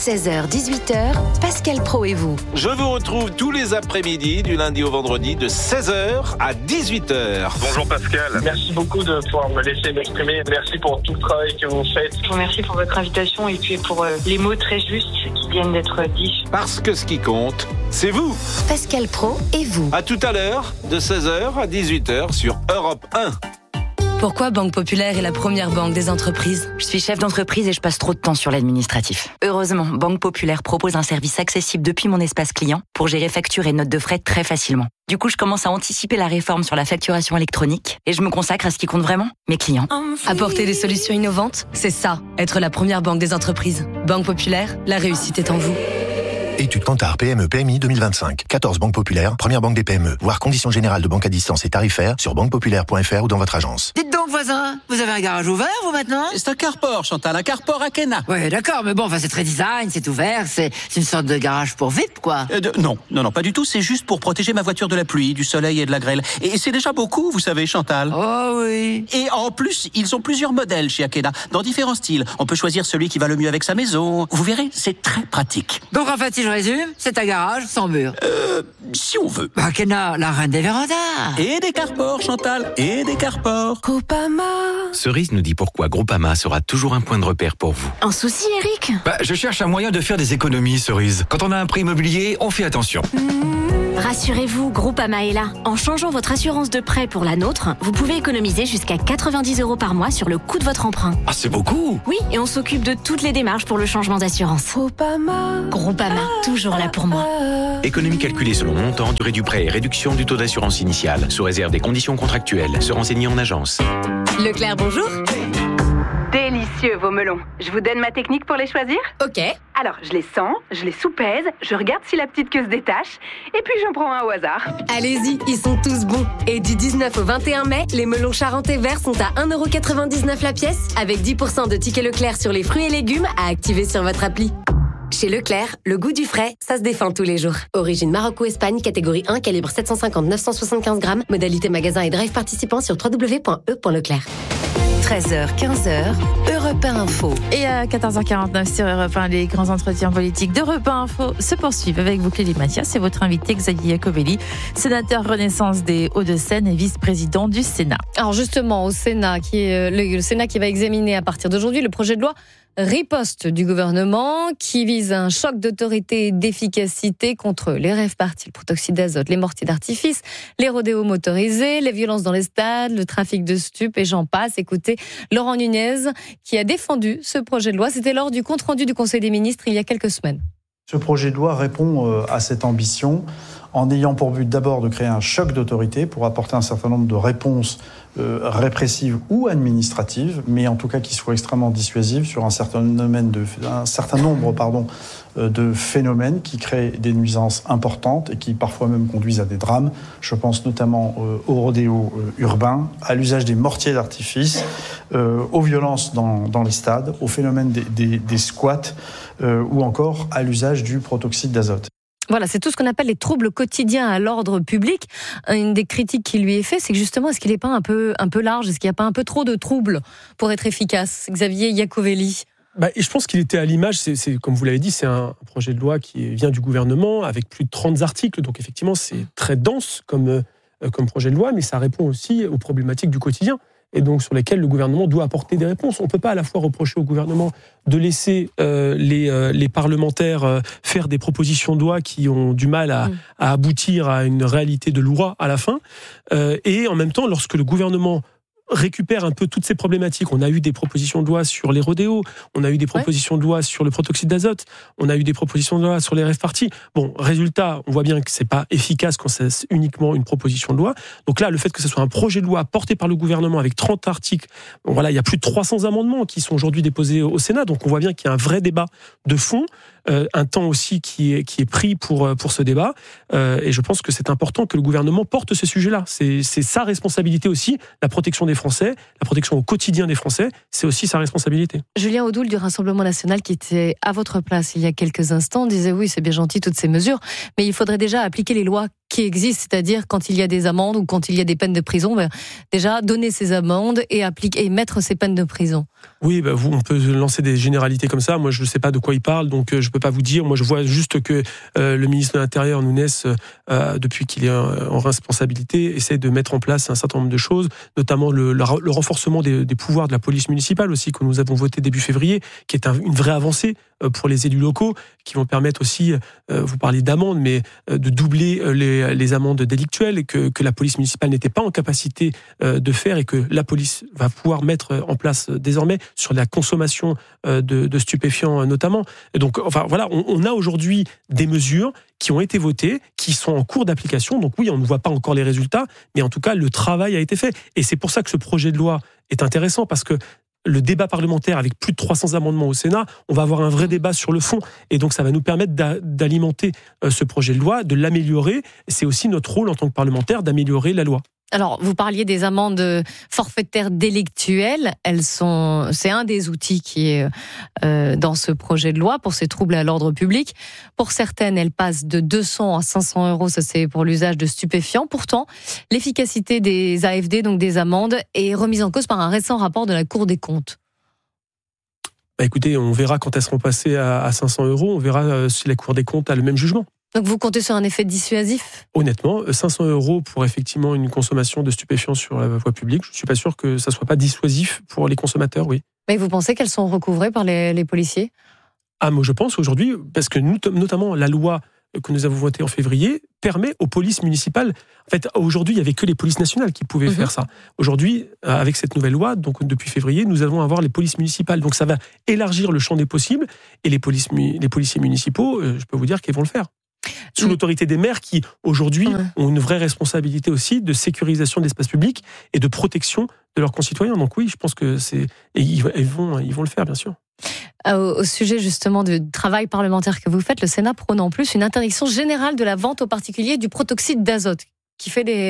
16h, 18h, Pascal Praud et vous.
Je vous retrouve tous les après-midi, du lundi au vendredi, de 16h à 18h.
Bonjour Pascal, merci beaucoup de pouvoir me laisser m'exprimer. Merci pour tout le travail que vous faites.
Je vous remercie pour votre invitation et puis pour les mots très justes qui viennent d'être dits.
Parce que ce qui compte, c'est vous.
Pascal Praud et vous.
À tout à l'heure, de 16h à 18h sur Europe 1.
Pourquoi Banque Populaire est la première banque des entreprises ?
Je suis chef d'entreprise et je passe trop de temps sur l'administratif. Heureusement, Banque Populaire propose un service accessible depuis mon espace client pour gérer factures et notes de frais très facilement. Du coup, je commence à anticiper la réforme sur la facturation électronique et je me consacre à ce qui compte vraiment, mes clients.
Apporter des solutions innovantes, c'est ça, être la première banque des entreprises. Banque Populaire, la réussite est en vous.
Étude Kantar PME PMI 2025. 14 banques populaires, première banque des PME. Voir conditions générales de banque à distance et tarifaires sur banquepopulaire.fr ou dans votre agence.
Dites donc, voisin, vous avez un garage ouvert, vous, maintenant ?
C'est un carport, Chantal, un carport à Kena.
Ouais, d'accord, mais bon, enfin, c'est très design, c'est ouvert, c'est une sorte de garage pour VIP, quoi.
Non, pas du tout, c'est juste pour protéger ma voiture de la pluie, du soleil et de la grêle. Et c'est déjà beaucoup, vous savez, Chantal.
Oh oui.
Et en plus, ils ont plusieurs modèles chez Akena, dans différents styles. On peut choisir celui qui va le mieux avec sa maison. Vous verrez, c'est très pratique.
Donc, en fait, si je résume, c'est un garage sans mur.
Si on veut.
Akena, la reine des vérandas.
Et des carports, Chantal, et des carports.
Groupama.
Cerise nous dit pourquoi Groupama sera toujours un point de repère pour vous.
Un souci, Eric ?
Je cherche un moyen de faire des économies, Cerise. Quand on a un prêt immobilier, on fait attention.
Rassurez-vous, Groupama est là. En changeant votre assurance de prêt pour la nôtre, vous pouvez économiser jusqu'à 90 € par mois sur le coût de votre emprunt.
Ah, c'est beaucoup!
Oui, et on s'occupe de toutes les démarches pour le changement d'assurance. Groupama, toujours là pour moi.
Économie calculée selon montant, durée du prêt et réduction du taux d'assurance initiale, sous réserve des conditions contractuelles. Se renseigner en agence.
Leclerc, bonjour.
Délicieux vos melons. Je vous donne ma technique pour les choisir ?
Ok.
Alors, je les sens, je les soupèse, je regarde si la petite queue se détache, et puis j'en prends un au hasard.
Allez-y, ils sont tous bons. Et du 19 au 21 mai, les melons charentais verts sont à 1,99€ la pièce, avec 10% de tickets Leclerc sur les fruits et légumes à activer sur votre appli. Chez Leclerc, le goût du frais, ça se défend tous les jours. Origine Maroc ou Espagne, catégorie 1, calibre 750-975 grammes. Modalité magasin et drive participant sur www.e.leclerc.
13h, 15h, Europe 1 Info.
Et à 14h49 sur Europe 1, les grands entretiens politiques d'Europe 1 Info se poursuivent avec vous, Clélie Mathias, et votre invité Xavier Iacovelli, sénateur Renaissance des Hauts-de-Seine et vice-président du Sénat.
Alors justement, au Sénat, qui est le Sénat qui va examiner à partir d'aujourd'hui le projet de loi riposte du gouvernement qui vise un choc d'autorité et d'efficacité contre les rave-parties, le protoxyde d'azote, les mortiers d'artifice, les rodéos motorisés, les violences dans les stades, le trafic de stupes et j'en passe. Écoutez, Laurent Nunez qui a défendu ce projet de loi. C'était lors du compte-rendu du Conseil des ministres il y a quelques semaines.
Ce projet de loi répond à cette ambition en ayant pour but d'abord de créer un choc d'autorité pour apporter un certain nombre de réponses répressives ou administratives, mais en tout cas qui soient extrêmement dissuasives sur un certain nombre de phénomènes qui créent des nuisances importantes et qui parfois même conduisent à des drames. Je pense notamment aux rodéos urbains, à l'usage des mortiers d'artifice, aux violences dans les stades, au phénomène des squats ou encore à l'usage du protoxyde d'azote.
Voilà, c'est tout ce qu'on appelle les troubles quotidiens à l'ordre public. Une des critiques qui lui est faite, c'est que justement, est-ce qu'il n'est pas un peu large ? Est-ce qu'il n'y a pas un peu trop de troubles pour être efficace ? Xavier Iacovelli.
Et je pense qu'il était à l'image, c'est comme vous l'avez dit, c'est un projet de loi qui vient du gouvernement avec plus de 30 articles, donc effectivement c'est très dense comme projet de loi, mais ça répond aussi aux problématiques du quotidien et donc sur lesquelles le gouvernement doit apporter des réponses. On ne peut pas à la fois reprocher au gouvernement de laisser les parlementaires faire des propositions de loi qui ont du mal à aboutir à une réalité de loi à la fin, et en même temps, lorsque le gouvernement récupère un peu toutes ces problématiques. On a eu des propositions de loi sur les rodéos, on a eu des propositions de loi sur le protoxyde d'azote, on a eu des propositions de loi sur les rave-parties. Bon, résultat, on voit bien que c'est pas efficace quand c'est uniquement une proposition de loi. Donc là, le fait que ce soit un projet de loi porté par le gouvernement avec 30 articles, bon, voilà, il y a plus de 300 amendements qui sont aujourd'hui déposés au Sénat, donc on voit bien qu'il y a un vrai débat de fond. Un temps aussi qui est pris pour ce débat, et je pense que c'est important que le gouvernement porte ce sujet-là. C'est sa responsabilité aussi, la protection des Français, la protection au quotidien des Français, c'est aussi sa responsabilité.
Julien Audoul du Rassemblement National, qui était à votre place il y a quelques instants, disait oui, c'est bien gentil toutes ces mesures, mais il faudrait déjà appliquer les lois qui existe, c'est-à-dire quand il y a des amendes ou quand il y a des peines de prison, déjà donner ces amendes et mettre ces peines de prison.
Oui, on peut lancer des généralités comme ça. Moi, je ne sais pas de quoi il parle, donc je ne peux pas vous dire. Moi, je vois juste que le ministre de l'Intérieur, Nunes, depuis qu'il est en responsabilité, essaie de mettre en place un certain nombre de choses, notamment le renforcement des pouvoirs de la police municipale aussi, que nous avons voté début février, qui est une vraie avancée pour les élus locaux, qui vont permettre aussi, vous parlez d'amendes, mais de doubler les amendes délictuelles, et que la police municipale n'était pas en capacité de faire, et que la police va pouvoir mettre en place désormais sur la consommation de stupéfiants notamment. Et donc, voilà, on a aujourd'hui des mesures qui ont été votées, qui sont en cours d'application. Donc oui, on ne voit pas encore les résultats, mais en tout cas, le travail a été fait. Et c'est pour ça que ce projet de loi est intéressant, parce que le débat parlementaire, avec plus de 300 amendements au Sénat, on va avoir un vrai débat sur le fond. Et donc, ça va nous permettre d'alimenter ce projet de loi, de l'améliorer. C'est aussi notre rôle en tant que parlementaire d'améliorer la loi.
Alors, vous parliez des amendes forfaitaires délictuelles. C'est un des outils qui est dans ce projet de loi pour ces troubles à l'ordre public. Pour certaines, elles passent de 200 à 500 €. Ça, c'est pour l'usage de stupéfiants. Pourtant, l'efficacité des AFD, donc des amendes, est remise en cause par un récent rapport de la Cour des comptes.
Écoutez, on verra quand elles seront passées à 500 €. On verra si la Cour des comptes a le même jugement.
Donc vous comptez sur un effet dissuasif ?
Honnêtement, 500 € pour effectivement une consommation de stupéfiants sur la voie publique, je ne suis pas sûr que ça ne soit pas dissuasif pour les consommateurs, oui.
Mais vous pensez qu'elles sont recouvrées par les policiers ?
Moi je pense aujourd'hui, parce que notamment la loi que nous avons votée en février permet aux polices municipales, en fait aujourd'hui il n'y avait que les polices nationales qui pouvaient faire ça. Aujourd'hui, avec cette nouvelle loi, donc depuis février, nous allons avoir les polices municipales. Donc ça va élargir le champ des possibles, et les policiers municipaux, je peux vous dire qu'ils vont le faire. Sous l'autorité des maires qui, aujourd'hui, ont une vraie responsabilité aussi de sécurisation de l'espace public et de protection de leurs concitoyens. Donc oui, je pense que ils vont le faire, bien sûr.
Au sujet justement du travail parlementaire que vous faites, le Sénat prône en plus une interdiction générale de la vente aux particuliers du protoxyde d'azote, qui fait des